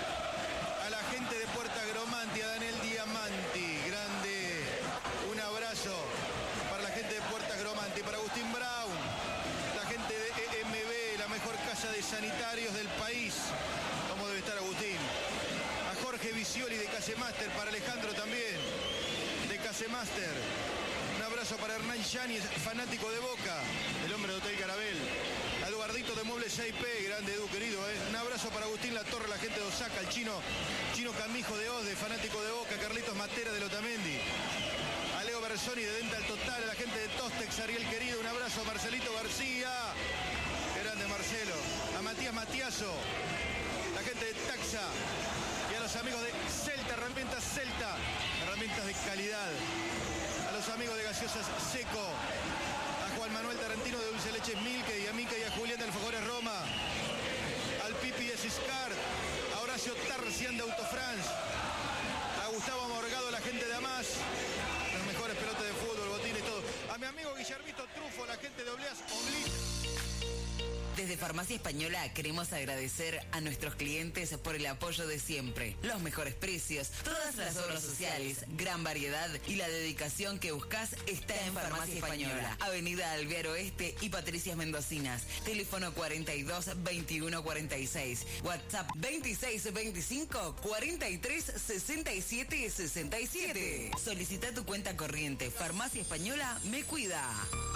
A la gente de Puerta Gromanti, a Daniel Diamanti, grande. Un abrazo para la gente de Puerta Gromanti, para Agustín Brown, la gente de E M B, la mejor casa de sanitarios del país. ¿Cómo debe estar Agustín? A Jorge Vicioli de Casemaster, para Alejandro también, de Casemaster. Un abrazo para Hernán Yáñez, fanático de Boca, el hombre de Hotel Carabel. A Eduardito de Muebles seis P, grande Edu, querido. ¿eh? Un abrazo para Agustín Latorre, la gente de Osaka, el chino, chino Camijo de Osde, fanático de Boca. Carlitos Matera de Lotamendi. A Leo Bersoni de Dental Total, a la gente de Tostex, Ariel querido. Un abrazo a Marcelito García, grande Marcelo. A Matías Matiazo, la gente de Taxa. Y a los amigos de Celta, herramientas Celta, herramientas de calidad. A los amigos de Gaseosas Seco. A Juan Manuel Tarantino de Dulce Leches Milke y a Mica y a Julián de Alfajores Roma. Al Pipi de Ciscar. A Horacio Tarcian de Autofrance. A Gustavo Morgado, la gente de Amás. Las mejores pelotas de fútbol, botines, todo. A mi amigo Guillermito Trufo, la gente de Obleas Oblit.
Desde Farmacia Española queremos agradecer a nuestros clientes por el apoyo de siempre. Los mejores precios, todas las obras sociales, gran variedad y la dedicación que buscas está en Farmacia Española. Avenida Alvear Oeste y Patricias Mendocinas. Teléfono cuarenta y dos, veintiuno, cuarenta y seis. WhatsApp veintiséis, veinticinco, cuarenta y tres, sesenta y siete, sesenta y siete. Solicita tu cuenta corriente. Farmacia Española me cuida.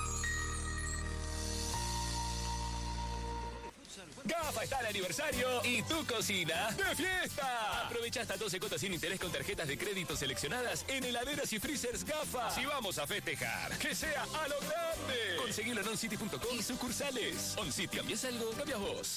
GAFA está de aniversario y tu cocina de fiesta. Aprovecha hasta doce cuotas sin interés con tarjetas de crédito seleccionadas en heladeras y freezers GAFA. Si vamos a festejar, que sea a lo grande. Conseguilo en oncity punto com y sucursales. OnCity, ¿cambias algo? Cambias vos.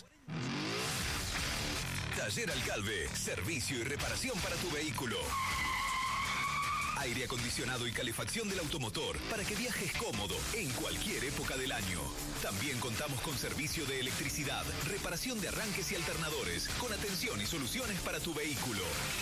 Taller Alcalve, servicio y reparación para tu vehículo. Aire acondicionado y calefacción del automotor para que viajes cómodo en cualquier época del año. También contamos con servicio de electricidad, reparación de arranques y alternadores, con atención y soluciones para tu vehículo.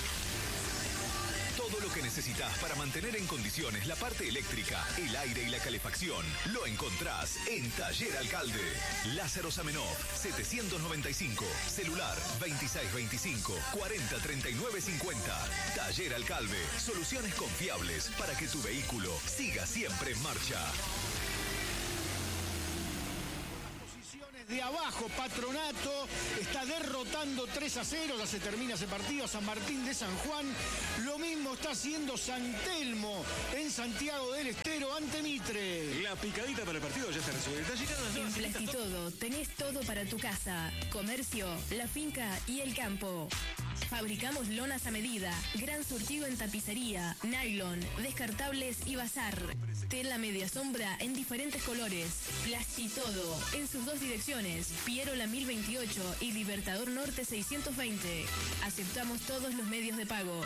Todo lo que necesitas para mantener en condiciones la parte eléctrica, el aire y la calefacción lo encontrás en Taller Alcalde. Lázaro Zamenhof, setecientos noventa y cinco. Celular veintiséis veinticinco, cuarenta treinta y nueve cincuenta. Taller Alcalde. Soluciones confiables para que tu vehículo siga siempre en marcha.
De abajo, Patronato está derrotando tres a cero, ya se termina ese partido, San Martín de San Juan. Lo mismo está haciendo San Telmo en Santiago del Estero ante Mitre.
La picadita para el partido ya está resuelta.
En Plastitodo tenés todo para tu casa, comercio, la finca y el campo. Fabricamos lonas a medida, gran surtido en tapicería, nylon, descartables y bazar. Tela media sombra en diferentes colores. Plastitodo, en sus dos direcciones, Pierola mil veintiocho y Libertador Norte seiscientos veinte. Aceptamos todos los medios de pago.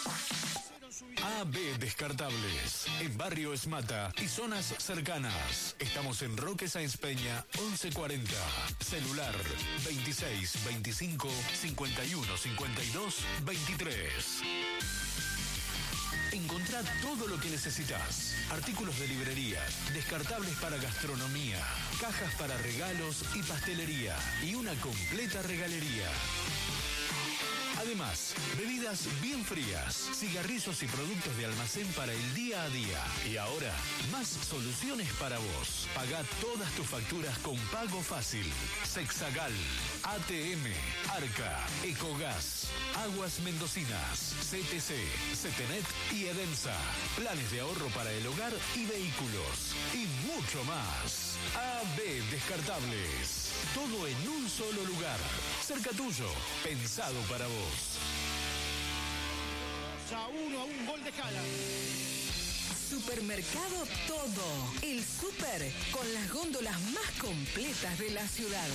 A B Descartables, en Barrio Esmata y zonas cercanas. Estamos en Roque Sáenz Peña, once cuarenta. Celular veintiséis veinticinco cincuenta y uno cincuenta y dos veintitrés. Encontrá todo lo que necesitas. Artículos de librería, descartables para gastronomía, cajas para regalos y pastelería y una completa regalería. Además, bebidas bien frías, cigarrillos y productos de almacén para el día a día. Y ahora, más soluciones para vos. Pagá todas tus facturas con pago fácil. Sexagal, A T M, Arca, Ecogas, Aguas Mendocinas, C T C, Cetenet y Edensa. Planes de ahorro para el hogar y vehículos. Y mucho más. A B Descartables. Todo en un solo lugar. Cerca tuyo. Pensado para vos.
A uno a un gol de Jala.
Supermercado Todo. El súper con las góndolas más completas de la ciudad.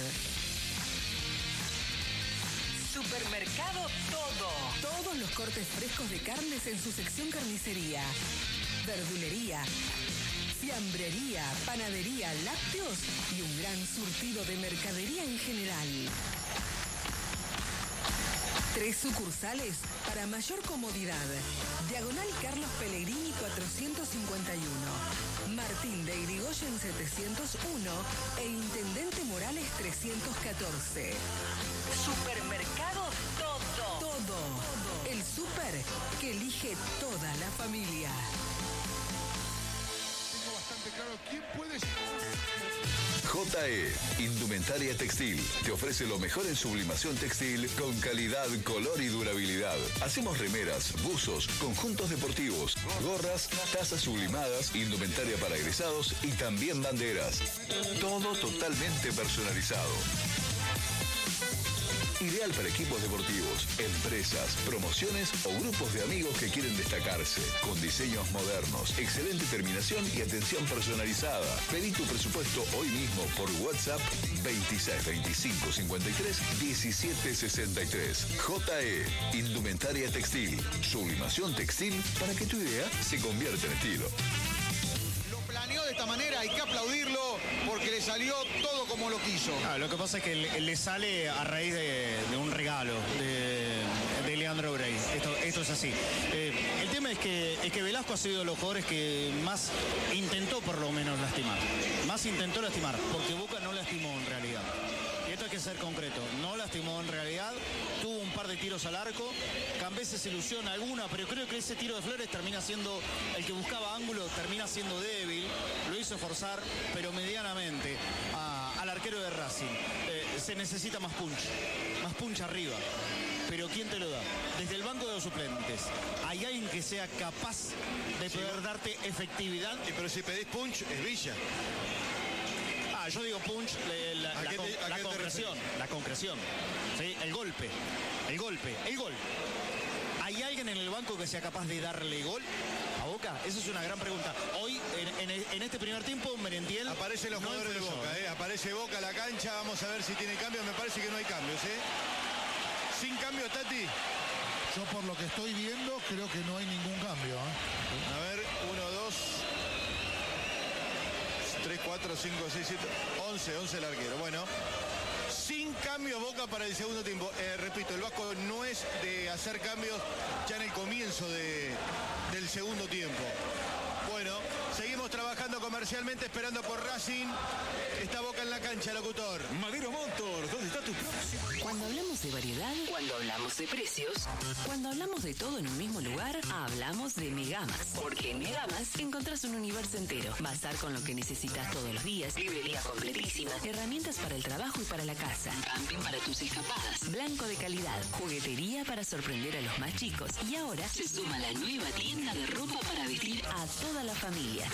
Supermercado Todo. Todos los cortes frescos de carnes en su sección carnicería, verdulería, fiambrería, panadería, lácteos y un gran surtido de mercadería en general. Tres sucursales para mayor comodidad. Diagonal Carlos Pellegrini cuatrocientos cincuenta y uno. Martín de Irigoyen setecientos uno e Intendente Morales trescientos catorce. Supermercado Todo. Todo. El súper que elige toda la familia.
Tengo bastante claro quién puede...
J E, Indumentaria Textil. Te ofrece lo mejor en sublimación textil con calidad, color y durabilidad. Hacemos remeras, buzos, conjuntos deportivos, gorras, tazas sublimadas, indumentaria para egresados y también banderas. Todo totalmente personalizado. Ideal para equipos deportivos, empresas, promociones o grupos de amigos que quieren destacarse. Con diseños modernos, excelente terminación y atención personalizada. Pedí tu presupuesto hoy mismo por WhatsApp veintiséis veinticinco cincuenta y tres diecisiete sesenta y tres. J E, Indumentaria Textil. Sublimación textil para que tu idea se convierta en estilo.
Planeó de esta manera, hay que aplaudirlo porque le salió todo como lo quiso.
Ah, lo que pasa es que le, le sale a raíz de, de un regalo de, de Leandro Brey. Esto, esto es así. Eh, el tema es que, es que Velasco ha sido de los jugadores que más intentó por lo menos lastimar. Más intentó lastimar, porque Boca no lastimó en realidad. Y esto hay que ser concreto. No lastimó en realidad. Tuvo un par de tiros al arco. Cambese se ilusiona alguna, pero creo que ese tiro de Flores termina siendo el que buscaba ángulo, termina siendo débil. Lo hizo forzar, pero medianamente a, al arquero de Racing. Eh, se necesita más punch. Más punch arriba. Pero ¿quién te lo da? Desde el banco de los suplentes. ¿Hay alguien que sea capaz de poder sí, darte efectividad?
Y pero si pedís punch, es Villa.
Ah, yo digo punch, la, la, la, con, te, la concreción, la concreción, ¿sí? El golpe, el golpe, el gol. ¿Hay alguien en el banco que sea capaz de darle gol a Boca? Esa es una gran pregunta. Hoy, en, en, en este primer tiempo, Merentiel...
Aparecen los no jugadores de Boca, ¿eh? Aparece Boca a la cancha, vamos a ver si tiene cambios. Me parece que no hay cambios, ¿eh? Sin cambio, Tati.
Yo por lo que estoy viendo, creo que no hay ningún cambio, ¿eh?
A ver, uno, dos... tres, cuatro, cinco, seis, siete, once, once el arquero. Bueno, sin cambios Boca para el segundo tiempo. Eh, repito, el Vasco no es de hacer cambios ya en el comienzo de, del segundo tiempo. Bueno, seguimos trabajando con comercialmente esperando por Racing. Está Boca en la cancha, locutor.
Madero Motor, ¿dónde está tu próximo?
Cuando hablamos de variedad, cuando hablamos de precios, cuando hablamos de todo en un mismo lugar, hablamos de Megamas. Porque en Megamas encontrás un universo entero. Bazar con lo que necesitas todos los días, librería completísima, herramientas para el trabajo y para la casa, camping para tus escapadas, blanco de calidad, juguetería para sorprender a los más chicos. Y ahora se suma la nueva tienda de ropa para vestir a toda la familia.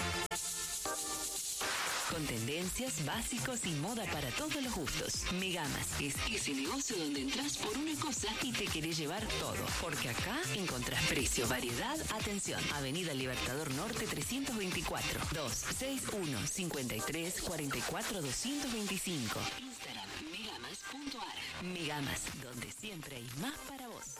Con tendencias, básicos y moda para todos los gustos. Megamas es ese negocio donde entras por una cosa y te querés llevar todo. Porque acá encontrás precio, variedad, atención. Avenida Libertador Norte trescientos veinticuatro, doscientos sesenta y uno, cincuenta y tres, cuarenta y cuatro, doscientos veinticinco. Instagram megamas punto ar. Megamas, donde siempre hay más para vos.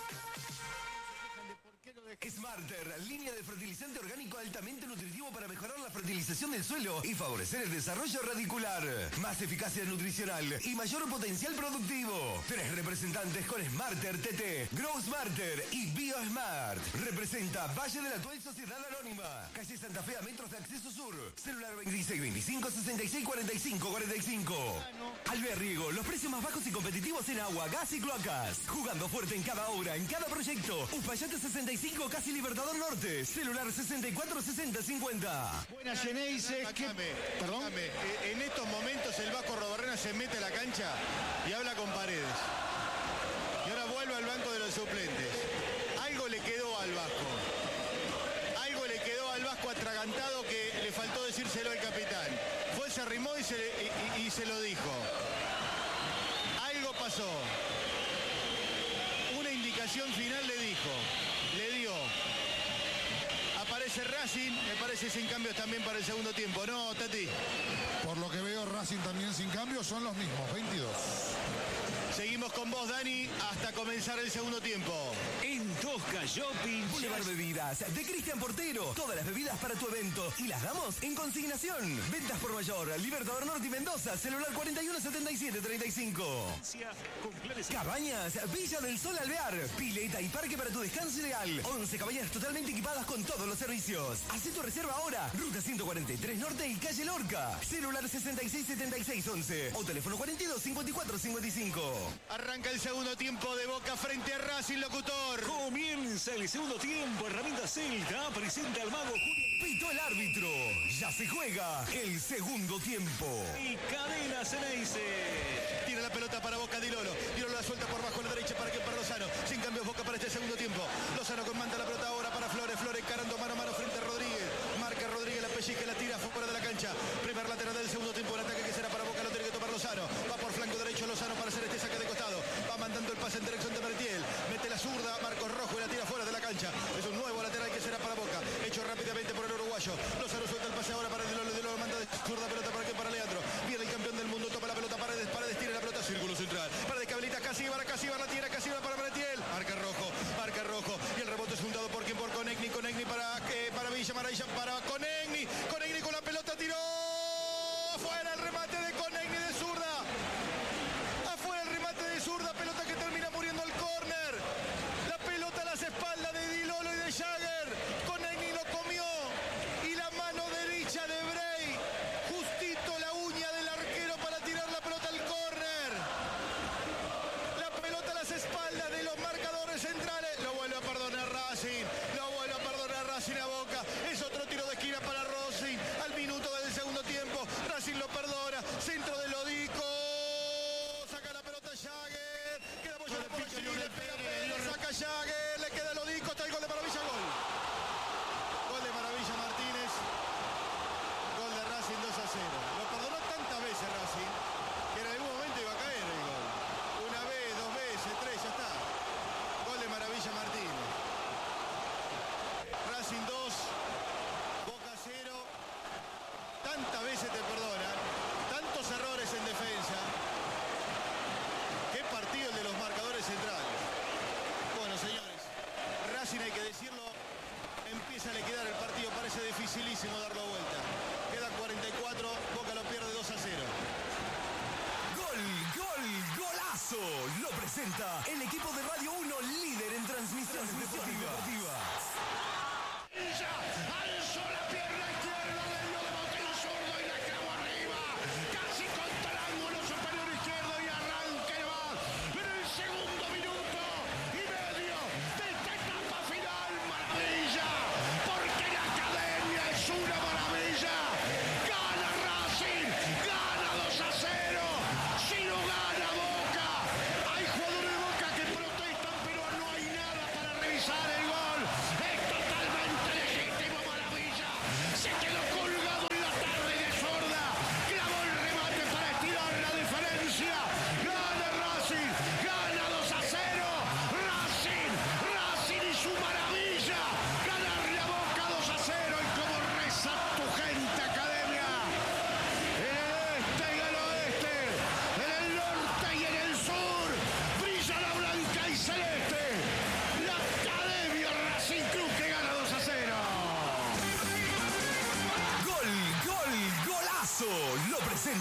Smarter, línea de fertilizante orgánico altamente nutritivo para mejorar la fertilización del suelo y favorecer el desarrollo radicular. Más eficacia nutricional y mayor potencial productivo. Tres representantes con Smarter T T, Grow Smarter y BioSmart. Representa Valle de la Tuel Sociedad Anónima. Calle Santa Fe a metros de acceso sur. Celular veintiséis veinticinco, sesenta y seis cuarenta y cinco cuarenta y cinco. Alberriego, los precios más bajos y competitivos en agua, gas y cloacas. Jugando fuerte en cada obra, en cada proyecto. Uspallate sesenta y cinco, casi Libertador Norte. Celular sesenta y cuatro sesenta cincuenta.
Buenas, Geneise.
Perdón. En estos momentos el Vasco Robarrena se mete a la cancha y habla con Paredes. Y ahora vuelve al banco de los suplentes. Algo le quedó al Vasco. Algo le quedó al Vasco atragantado que le faltó decírselo al capitán. Fue, se arrimó y se, y, y, y se lo dijo. Algo pasó. Una indicación final le dijo. Le dio. Aparece Racing, me parece sin cambios también para el segundo tiempo, ¿no, Tati?
Por lo que veo, Racing también sin cambios, son los mismos, veintidós.
Seguimos con vos, Dani, hasta comenzar el segundo tiempo.
En Tosca Shopping.
Boulevard Bebidas, de Cristian Portero. Todas las bebidas para tu evento. Y las damos en consignación. Ventas por mayor. Libertador Norte y Mendoza. Celular cuarenta y uno setenta y siete treinta y cinco. Cabañas, Villa del Sol Alvear. Pileta y parque para tu descanso ideal. once cabañas totalmente equipadas con todos los servicios. Haz tu reserva ahora. Ruta ciento cuarenta y tres Norte y calle Lorca. Celular sesenta y seis setenta y seis once. O teléfono cuarenta y dos cincuenta y cuatro cincuenta y cinco.
Arranca el segundo tiempo de Boca frente a Racing, locutor.
Comienza el segundo tiempo. Herramienta Celta presenta al mago Julio.
Pitó el árbitro. Ya se juega el segundo tiempo.
Y cadena Ceneice.
Tira la pelota para Boca, Di Lolo. Di Lolo la suelta por bajo a la derecha para que para Lozano. Sin cambios Boca para este segundo tiempo. Lozano manda la pelota ahora para Flores. Flores carando mano a mano frente a Rodríguez. Marca Rodríguez, la pellizca, la tira fuera de la cancha. Primer lateral del segundo tiempo. El ataque que será para Boca lo tiene que tomar Lozano. Va por flanco derecho Lozano para hacer este saque de costado. Va mandando el pase en dirección de Mertiel. Mete la zurda, Marcos Rojo y la tira fuera de la cancha. Es un nuevo lateral que será para Boca. Hecho rápidamente por el uruguayo. Lozano suelta el pase ahora para Di Lolo. Di Lolo manda de zurda pelota para que para Leandro. Viene el campeón del mundo, toma la pelota para Paredes. Paredes tira la pelota, círculo central. Paredes que habilita Casíbar, Casíbar la tira, Casíbar para Mertiel. Marca Rojo, marca Rojo. Y el rebote es juntado por quien por Conegni. Conegni para, eh, para Villa Maravilla, para Conegni. Conegni con la pelota tiró. Fuera el remate de Conegni de zurda. Afuera el remate de zurda. Pelota que termina muriendo al córner. La pelota a las espaldas de Di Lolo y de Jagger. Conegni lo comió. Y la mano derecha de Bray. Justito la uña del arquero para tirar la pelota al córner. La pelota a las espaldas de los marcadores centrales. Lo vuelve a perdonar Racing. Lo vuelve a perdonar Racing a Boca. Es otro tiro de esquina para Racing. Al minuto del segundo tiempo. Racing lo perdona. Centro de Lodico. Saca la pelota Jagger. Queda apoyado por Chile. Le pega Pérez. Saca Jagger. Le queda Lodico. Está el gol de Maravilla. Gol. Gol de Maravilla Martínez. Gol de Racing dos a cero. Lo perdonó tantas veces Racing que en algún momento iba a caer el gol. Una vez, dos veces, tres, ya está. Gol de Maravilla Martínez. Racing dos, Boca cero. Tantas veces te perdonan. Tantos errores en defensa. Qué partido el de los marcadores centrales. Bueno, señores, Racing, hay que decirlo, empieza a liquidar el partido. Parece dificilísimo darlo vuelta. Queda cuarenta y cuatro, Boca lo pierde dos a cero.
Gol, gol, golazo. Lo presenta el equipo de Radio uno, líder en transmisiones deportivas.
Alzó la pierna izquierda, le dio de bote y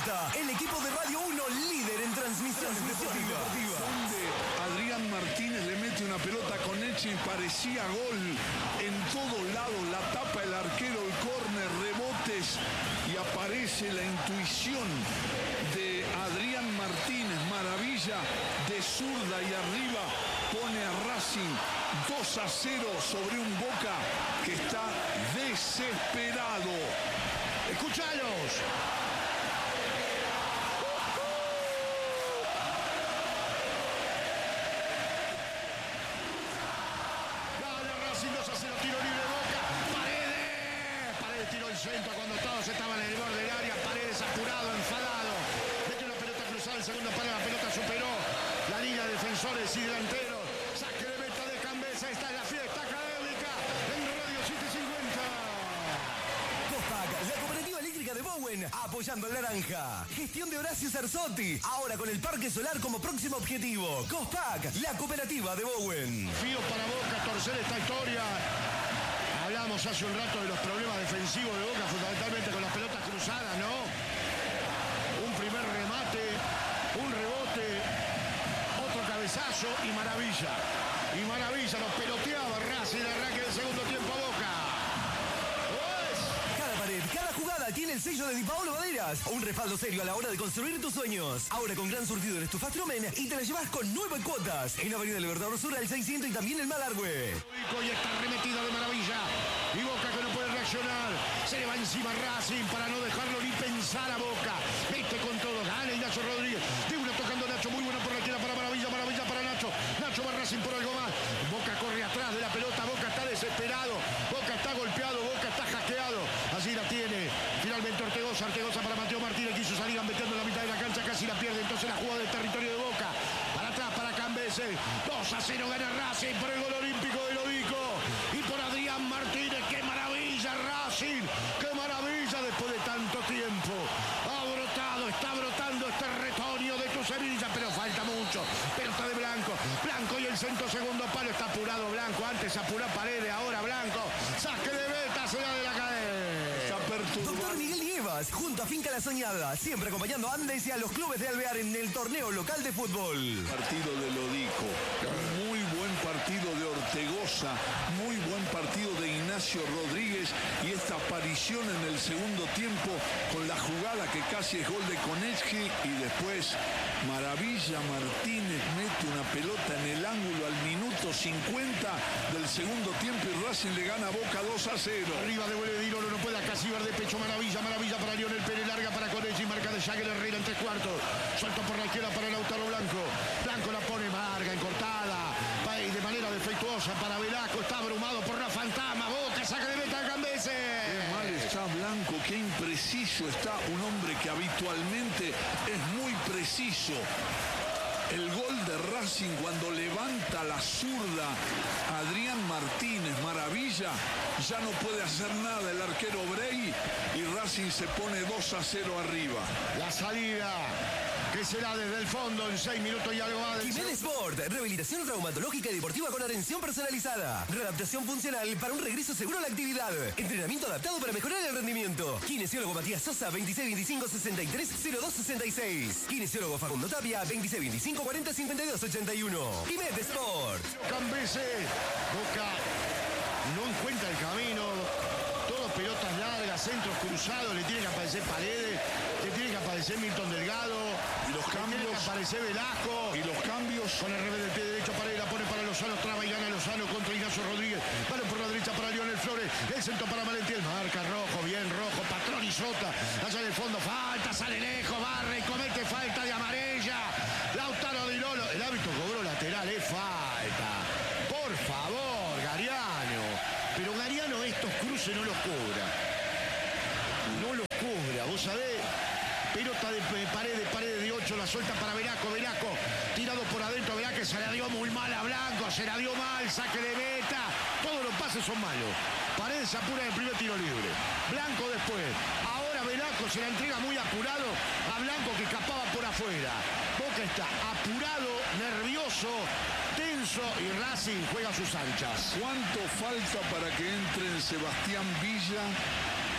presenta el equipo de Radio uno, líder en transmisiones deportivas.
Donde Adrián Martínez le mete una pelota con Eche y parecía gol. En todos lados la tapa el arquero, el córner, rebotes y aparece la intuición de Adrián Martínez. Maravilla de zurda y arriba pone a Racing dos a cero sobre un Boca que está desesperado.
¡Escuchalos! Gana Racing dos a cero, tiro libre de Boca. Paredes. Paredes tiró el centro cuando todos estaban en el borde del área. Paredes apurado, enfadado. Mete una pelota cruzada, el segundo palo, la pelota superó la línea de defensores y delanteros. Saque de meta de Cambesa. Esta es la fiesta académica en Radio setecientos cincuenta.
Cospac, la cooperativa eléctrica de Bowen, apoyando al naranja. Gestión de Horacio Cerzotti, ahora con el parque solar como próximo objetivo. Cospac, la cooperativa de Bowen.
Fío para Boca, torcer esta historia. Hablamos hace un rato de los problemas defensivos de Boca, fundamentalmente con las pelotas cruzadas, ¿no? Un primer remate, un rebote, otro cabezazo y maravilla. Y maravilla, los peloteaba Racing, el arranque del segundo tiempo a Boca.
Cada pared, cada jugada tiene el sello de Di Paolo Maderas. Un respaldo serio a la hora de construir tus sueños. Ahora con gran surtido en estufas Trumen y te la llevas con nueve cuotas. En Avenida Libertador Sur, al seiscientos y también en Malargüe.
Y está remetido de maravilla. Y Boca que no puede reaccionar. Se le va encima Racing para no dejarlo ni pensar a Boca. Viste con todo. Gana Ignacio Rodríguez. De una tocando Nacho. Muy buena por la izquierda para Maravilla. Maravilla para Nacho. Nacho va Racing por algo más. Boca corre atrás de la pelota. Boca está desesperado. Boca está golpeado. Boca está hackeado. Así la tiene. Finalmente Ortegoza. Ortegoza para Mateo Martínez. Quiso salir metiendo en la mitad de la cancha. Casi la pierde. Entonces la jugada del territorio de Boca. Para atrás para Cambese. dos a cero gana Racing por el gol olímpico de Lodico. Y por Adrián Martínez. ¡Qué maravilla Racing! ¡Qué maravilla después de tanto tiempo! Ha brotado, está brotando este retoño de tu semilla, pero falta mucho. Pelota de Blanco. Blanco y el centro segundo palo. Está apurado Blanco. Antes apuró Paredes, ahora Blanco. Saque de meta, será de la cadena.
Doctor Miguel Nievas, junto a Finca La Soñada, siempre acompañando a Andes y a los clubes de Alvear en el torneo local de fútbol.
Partido de Lodico, muy buen partido de Ortegoza, muy buen partido de Ignacio Rodríguez y esta aparición en el segundo tiempo con la jugada que casi es gol de Konechki y después Maravilla Martínez mete una pelota en el ángulo al minuto cincuenta del segundo tiempo y Racing le gana a Boca dos a cero.
Arriba devuelve Dinolo, no puede casi ver de pecho Maravilla, Maravilla para Lionel Pérez, larga para Konechki, marca de Jagger Herrera en tres cuartos, suelto por la izquierda para Lautaro Blanco, Blanco la pone marca, encortada, y de manera defectuosa para Velasco, está abrumado por la fantasma, Boca, saca de meta a Cambese.
Qué mal está Blanco, qué impreciso está un hombre que habitualmente es muy preciso. El gol de Racing cuando levanta la zurda Adrián Martínez, Maravilla, ya no puede hacer nada el arquero Brey y Racing se pone dos a cero arriba.
La salida que será desde el fondo en seis minutos y algo más.
Jiménez Sport, rehabilitación traumatológica y deportiva con atención personalizada. Readaptación funcional para un regreso seguro a la actividad. Entrenamiento adaptado para mejorar el rendimiento. Kinesiólogo Matías Sosa, veintiséis veinticinco sesenta y tres cero dos sesenta y seis. Kinesiólogo Facundo Tapia, veintiséis veinticinco cuarenta cincuenta y dos ochenta y uno. Jiménez Sport.
Cambese, Boca no encuentra el camino. Todos pelotas largas, centros cruzados, le tiene que aparecer Paredes, le tiene que aparecer Milton Delgado,
y los cambios,
tiene que aparecer Velasco,
y los cambios,
con el revés del pie derecho, Paredes la pone para Lozano, traba y gana Lozano contra Ignacio Rodríguez, vale por la derecha para Lionel Flores, el centro para Valentín, marca rojo, bien rojo, Patrón y Sota, allá en el fondo, falta, sale lejos, barre y comete falta de amarilla, Lautaro Di Lolo, el árbitro cobró lateral, es falta, por favor, Gariano. Pero Gariano estos cruces no los cobra. No los cobra, vos sabés. Pelota de Paredes, Paredes de ocho, la suelta para Velasco, Velasco tirado por adentro, Velasco se la dio muy mal a Blanco, se la dio mal, saque de meta. Todos los pases son malos. Paredes se apura en el primer tiro libre. Blanco después. Ahora Velasco se la entrega muy apurado a Blanco que escapaba por afuera. Boca está apurado, nervioso, tenso y Racing juega sus anchas.
¿Cuánto falta para que entren Sebastián Villa y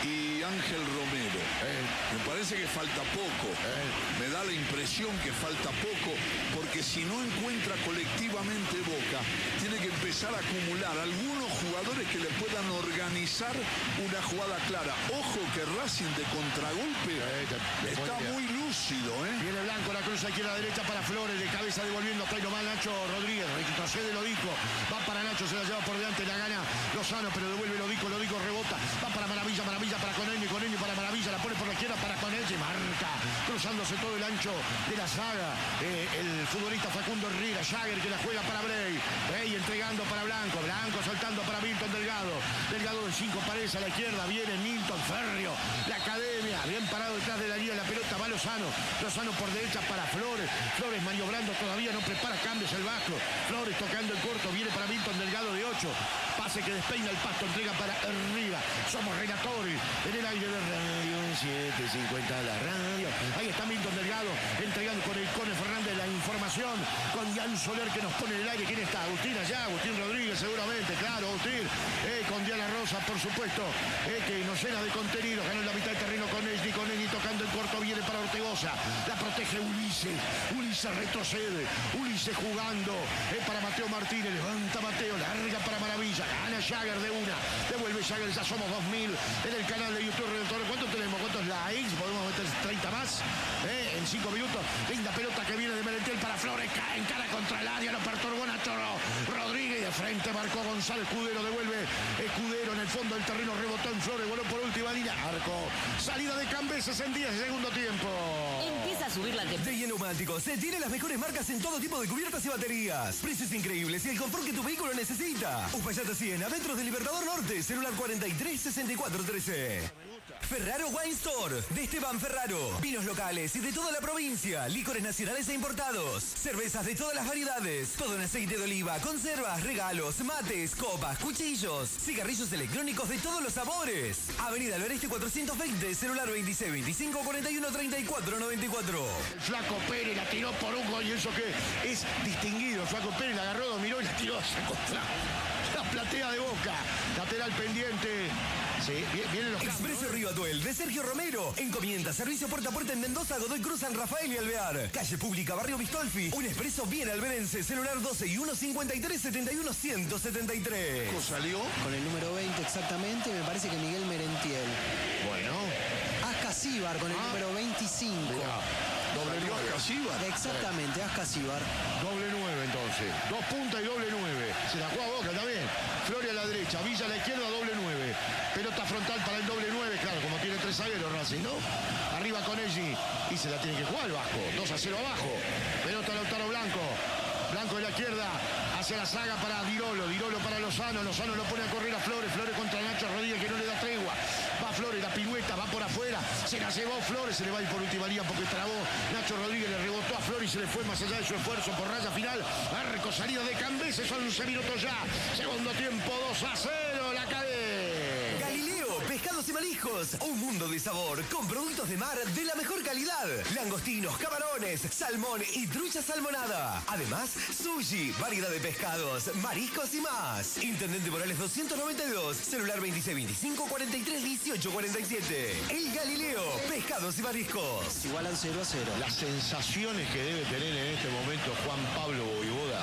Ángel Romero.
Eh.
Me parece que falta poco.
Eh.
Me da la impresión que falta poco, porque si no encuentra colectivamente Boca, tiene que empezar a acumular algunos jugadores que le puedan organizar una jugada clara. Ojo que Racing de contragolpe
Eh, te- te
está
puede-
muy lúcido, ¿eh?
Viene Blanco, la cruza izquierda derecha para Flores, de cabeza devolviendo, está ahí nomás Nacho Rodríguez, retrocede Lodico, va para Nacho, se la lleva por delante, la gana Lozano, pero devuelve Lodico, Lodico rebota, va para Maravilla, Maravilla para Conelli, Conelli para Maravilla, la pone por la izquierda para Conelli, marca, cruzándose todo el ancho de la saga, eh, el futbolista Facundo Herrera, Jagger que la juega para Bray, Bray entregando para Blanco, Blanco soltando para Milton Delgado, Delgado de cinco paredes a la izquierda, viene Milton Ferrio, la academia, bien parado detrás de la línea, la pelota va Lozano, Lozano por derecha para Flores, Flores maniobrando, todavía no prepara cambios el Vasco, Flores tocando el corto, viene para Milton Delgado de ocho, pase que despeina el pasto, entrega para Herrera, somos Renatori, en el aire de Radio siete cincuenta la radio, ahí está Milton Delgado, entregando con el Cone Fernández la información, con Jan Soler que nos pone en el aire, ¿quién está? Agustín allá, Agustín Rodríguez seguramente, claro, Agustín, eh, con Diana Rosa por supuesto, eh, que nos llena de contenido, ganó en la mitad del terreno con Esni, con Esni tocando el corto, viene para Ortegoza, la protege Ulises, Ulises retrocede, Ulises jugando, eh, para Mateo Martínez, levanta Mateo, larga para Maravilla, gana Jagger de una, devuelve Jagger, ya somos dos mil en el canal de YouTube Redentor. ¿Cuánto tenemos? ¿Cuántos likes? Podemos meter treinta más, eh, en cinco minutos, linda pelota que viene de Merentiel para Flores, cae en cara contra el área, lo perturbó Nacho Rodríguez, de frente marcó González, Escudero devuelve, Escudero en el fondo del terreno, rebotó en Flores, voló por última línea, arco, salida de Cambeses en diez de segundo tiempo.
Empieza a subir la
De Neumáticos se tiene las mejores marcas en todo tipo de cubiertas y baterías. Precios increíbles y el confort que tu vehículo necesita. Uspallata cien, a metros del Libertador Norte, celular cuarenta y tres sesenta y cuatro trece. Ferraro Wine Store, de Esteban Ferraro. Vinos locales y de toda la provincia. Licores nacionales e importados. Cervezas de todas las variedades. Todo en aceite de oliva, conservas, regalos, mates, copas, cuchillos. Cigarrillos electrónicos de todos los sabores. Avenida Alvareste cuatrocientos veinte, celular veintiséis veinticinco cuarenta y uno treinta y cuatro noventa y cuatro.
El Flaco Pérez la tiró por un gol y eso que es distinguido. El Flaco Pérez la agarró, dominó y la tiró hacia contra la platea de Boca. Lateral pendiente. Sí, vienen los cambios.
Expreso Río Atuel, de Sergio Romero. Encomienda, servicio puerta a puerta en Mendoza, Godoy Cruz, San Rafael y Alvear. Calle Pública, Barrio Bistolfi. Un expreso bien alberense, celular doce y uno cincuenta y tres setenta y uno ciento setenta y tres.
¿Cómo salió?
Con el número veinte exactamente, me parece que Miguel Merentiel.
Bueno.
Ascasíbar con el
Ah.
número veinticinco.
Mirá, doble
¿Salió
nueve.
Ascasíbar?
Exactamente, Ascasíbar.
Doble nueve entonces. Dos puntas y doble nueve. Se la juega Boca también. Flores a la derecha, Villa a la izquierda, doble nueve. Pelota frontal para el doble nueve, claro, como tiene tres zagueros Racing, ¿no? Arriba con Elgi. Y se la tiene que jugar el Vasco. dos a cero abajo. Pelota Lautaro Blanco. Blanco de la izquierda hacia la saga para Dirolo. Dirolo para Lozano. Lozano lo pone a correr a Flores. Flores contra Nacho Rodríguez que no le da tregua. Va Flores, la pirueta, va por afuera. Se la llevó Flores, se le va a ir por última línea porque trabó. Nacho Rodríguez le rebotó a Flores y se le fue más allá de su esfuerzo por raya final. Arco, salida de Cambeses, once minutos ya. Segundo tiempo, dos a cero. La cadena.
Galileo, pescados y mariscos. Un mundo de sabor con productos de mar de la mejor calidad. Langostinos, camarones, salmón y trucha salmonada. Además, sushi, variedad de pescados, mariscos y más. Intendente Morales doscientos noventa y dos, celular veintiséis veinticinco cuarenta y tres dieciocho cuarenta y siete. El Galileo, pescados y mariscos.
Igualan cero a cero.
Las sensaciones que debe tener en este momento Juan Pablo Voivoda.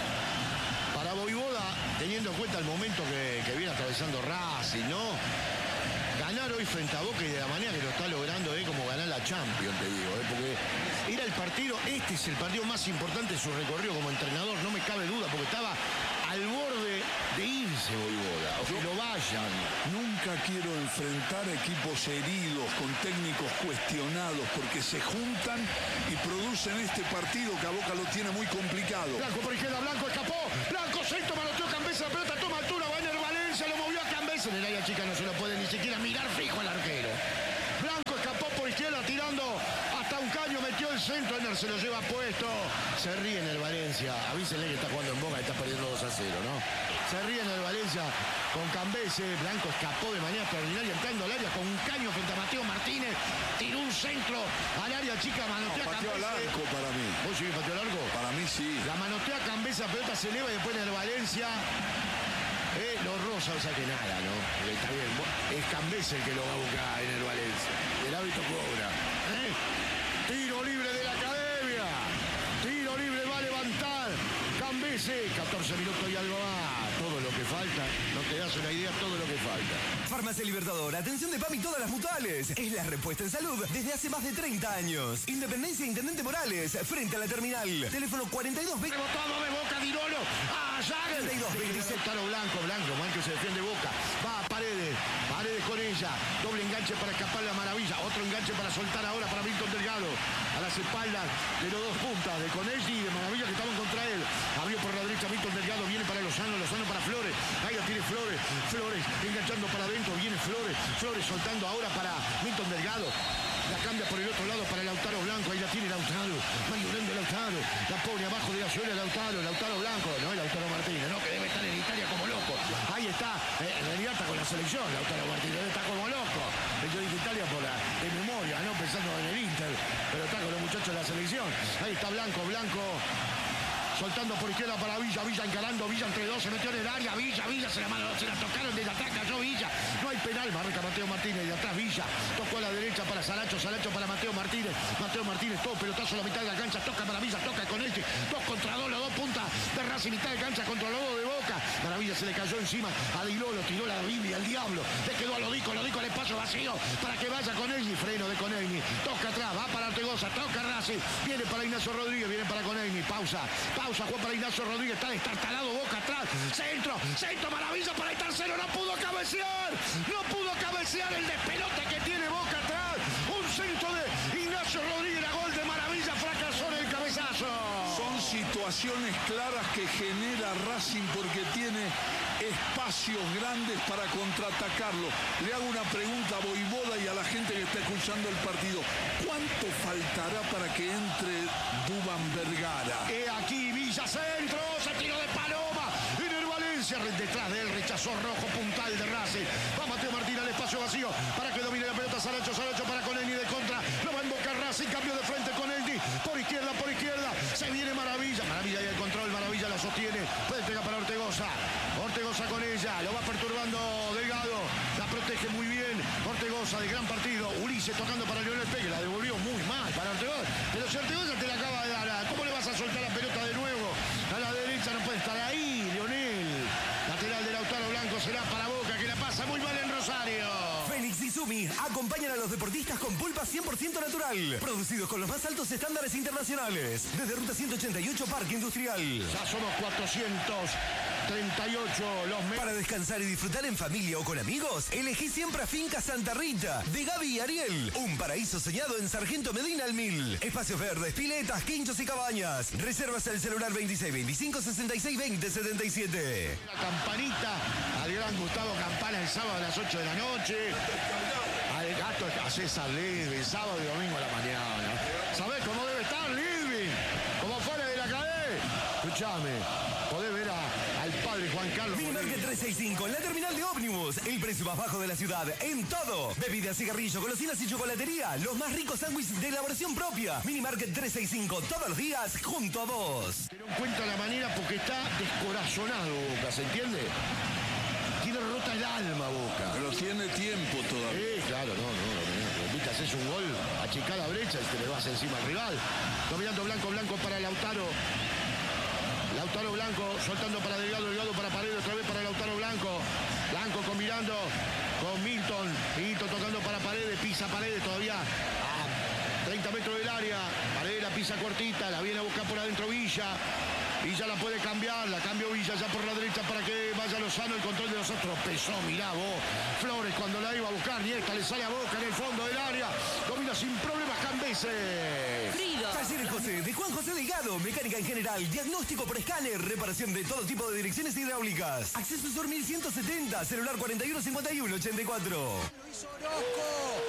Para Voivoda, teniendo en cuenta el momento que, que viene atravesando Racing, ¿no? Ganar hoy frente a Boca y de la manera que lo está logrando es como ganar la Champions, te digo, ¿eh? Porque era el partido, este es el partido más importante de su recorrido como entrenador, no me cabe duda, porque estaba al borde de irse Voivoda, o que lo vayan.
Nunca quiero enfrentar equipos heridos con técnicos cuestionados porque se juntan y producen este partido que a Boca lo tiene muy complicado.
Blanco por izquierda, Blanco escapó, Blanco centro, manoteó Cambeses, la pelota toma altura, va en el Valencia, lo movió a Cambeses, en el área chica no se lo puede ni siquiera mirar fijo al arquero. Blanco escapó por izquierda tirando hasta un caño, metió el centro, Ener se lo lleva puesto, se ríe en el Valencia, avísenle que está jugando en Boca y está perdiendo dos a cero, ¿no? Se ríe en el Valencia con Cambeses, Blanco escapó de manera extraordinaria entrando al área con un caño frente a Mateo Martínez, tiró un centro al área chica, manotea
No,
a
pateó al
Cambeses.
arco para mí.
¿Vos sí pateó al arco?
Para mí sí.
La manotea Cambeses, la pelota se eleva y después en el Valencia eh, lo
dos rosas, o sea que nada, ¿no? Porque está bien, es Cambese el que lo va a buscar en el Valencia. El hábito cobra. ¿Eh? Tiro libre de la academia. Tiro libre va a levantar Cambese. catorce minutos y algo más. Todo lo que falta. No te das una idea todo lo que falta.
Farmacia Libertador, atención de P A M y todas las mutuales. Es la respuesta en salud desde hace más de treinta años. Independencia Intendente Morales, frente a la terminal. Teléfono cuarenta y dos veinte.
Rebotado de Boca, Dirolo. Allá.
treinta y dos veinte.
Taro Blanco, Blanco, Blanco se defiende Boca. Va a Paredes. Paredes con ella. Doble enganche para escapar la maravilla. Otro enganche para soltar ahora para Milton Delgado. A las espaldas de los dos puntas, de Conelli y de Maravilla que estaban contra él. Abrió por la derecha Milton Delgado. Viene para Lozano. Lozano para Flores. Ahí la tiene Flores. Flores enganchando para adentro. Viene Flores. Flores soltando ahora para Milton Delgado. La cambia por el otro lado para Lautaro Blanco. Ahí la tiene Lautaro. Maniobrando Lautaro. La pone abajo de la suela Lautaro. Lautaro Blanco. No es Lautaro Martínez, no, que debe estar en Italia como loco. Ahí está. Eh, en realidad está con la selección. Lautaro Martínez debe estar como loco. Yo dije Italia por la de memoria, no pensando en el Inter. Pero está con los muchachos de la selección. Ahí está Blanco. Blanco. Soltando por izquierda para Villa, Villa encarando, Villa entre dos, se metió en el área, Villa, Villa, se la, se la tocaron desde atrás, cayó Villa, no hay penal, marca Mateo Martínez, de atrás Villa, tocó a la derecha para Saracho, Saracho para Mateo Martínez, Mateo Martínez, todo pelotazo a la mitad de la cancha, toca para Villa, toca con este, dos contra dos, los dos puntas de Racing, mitad de cancha contra los dos de Boca, Maravilla se le cayó encima, a Dilolo, tiró la Biblia, al diablo, le quedó a Lodico, Lodico al espacio vacío, para que vaya Conegni, freno de Conegni, toca atrás, va para Ortegoza, toca Racing, viene para Ignacio Rodríguez, viene para Conegni, pausa, pausa, Juan para Ignacio Rodríguez, está destartalado, Boca atrás, centro, centro, Maravilla para el tercero, no pudo cabecear, no pudo cabecear el despelote que tiene Boca atrás, un centro de Ignacio Rodríguez, la gol de Maravilla, fracasó en el cabezazo.
Son situaciones claras que genera Racing porque tiene espacios grandes para contraatacarlo. Le hago una pregunta a Voivoda y a la gente que está escuchando el partido. ¿Cuánto faltará para que entre Duván Vergara?
He aquí Villa centro, se tiró de Paloma, en el Valencia, detrás de él rechazó Rojo, puntal de Racing. Va Mateo Martín al espacio vacío para que domine la pelota Saracho, Saracho para Conelli de contra, lo va a invocar Racing, cambio de frente Conelli, por izquierda, por izquierda, se viene Maravilla, Maravilla y el control, Maravilla la sostiene, puede pegar para Ortegoza, Ortegoza con ella, lo va perturbando Delgado, la protege muy bien, Ortegoza de gran partido, Ulises tocando para Leonel Peque, la devolvió muy mal para Ortegoza, pero si Ortegoza te la acaba de dar, ¿cómo le vas a soltar la pelota de nuevo? A la derecha no puede estar ahí, Leonel, lateral de Lautaro Blanco será para Boca, que la pasa muy mal en Rosario.
Félix y Sumi acompañan a los deportistas con pulpa cien por ciento natural, producidos con los más altos estándares internacionales, desde Ruta ciento ochenta y ocho Parque Industrial.
Ya somos cuatrocientos treinta y ocho los meses.
Para descansar y disfrutar en familia o con amigos, elegí siempre a Finca Santa Rita, de Gaby y Ariel. Un paraíso soñado en Sargento Medina al Mil. Espacios verdes, piletas, quinchos y cabañas. Reservas al celular veintiséis veinticinco sesenta y seis veinte setenta y siete.
La campanita al gran Gustavo Campana el sábado a las ocho de la noche. Al gato a César Lidvin, sábado y domingo a la mañana. ¿Sabés cómo debe estar Lidvin? Como fuera de la cadena. Escuchame, podés ver a, al padre Juan Carlos.
Minimarket trescientos sesenta y cinco, la terminal de ómnibus. El precio más bajo de la ciudad, en todo. Bebidas, cigarrillos, golosinas y chocolatería. Los más ricos sándwiches de elaboración propia. Minimarket trescientos sesenta y cinco, todos los días, junto a vos.
Pero encuentra la manera porque está descorazonado Boca, ¿se entiende? Tiene rota el alma Boca.
Pero tiene tiempo todavía.
Sí, claro, no, no, no. Viste, haces un gol, achicá la brecha y te le vas encima al rival. Dominando Blanco, Blanco para Lautaro. Lautaro Blanco, soltando para Delgado, Delgado para Paredes, otra vez para Lautaro Blanco. Blanco combinando con Milton. Milton tocando para Paredes, pisa Paredes todavía a treinta metros del área. Paredes la pisa cortita, la viene a buscar por adentro Villa. Villa la puede cambiar, la cambió Villa ya por la derecha para que vaya Lozano, el control de los otros. Pesó, mirá vos. Flores cuando la iba a buscar, Niesta le sale a Boca en el fondo del área. Domina sin problemas Cambese.
Frido. Talleres José, de Juan José Delgado, mecánica en general, diagnóstico por escáner, reparación de todo tipo de direcciones hidráulicas. Acceso Sur mil ciento setenta, celular cuarenta y uno cincuenta y uno ochenta y cuatro.
Lo hizo Orozco.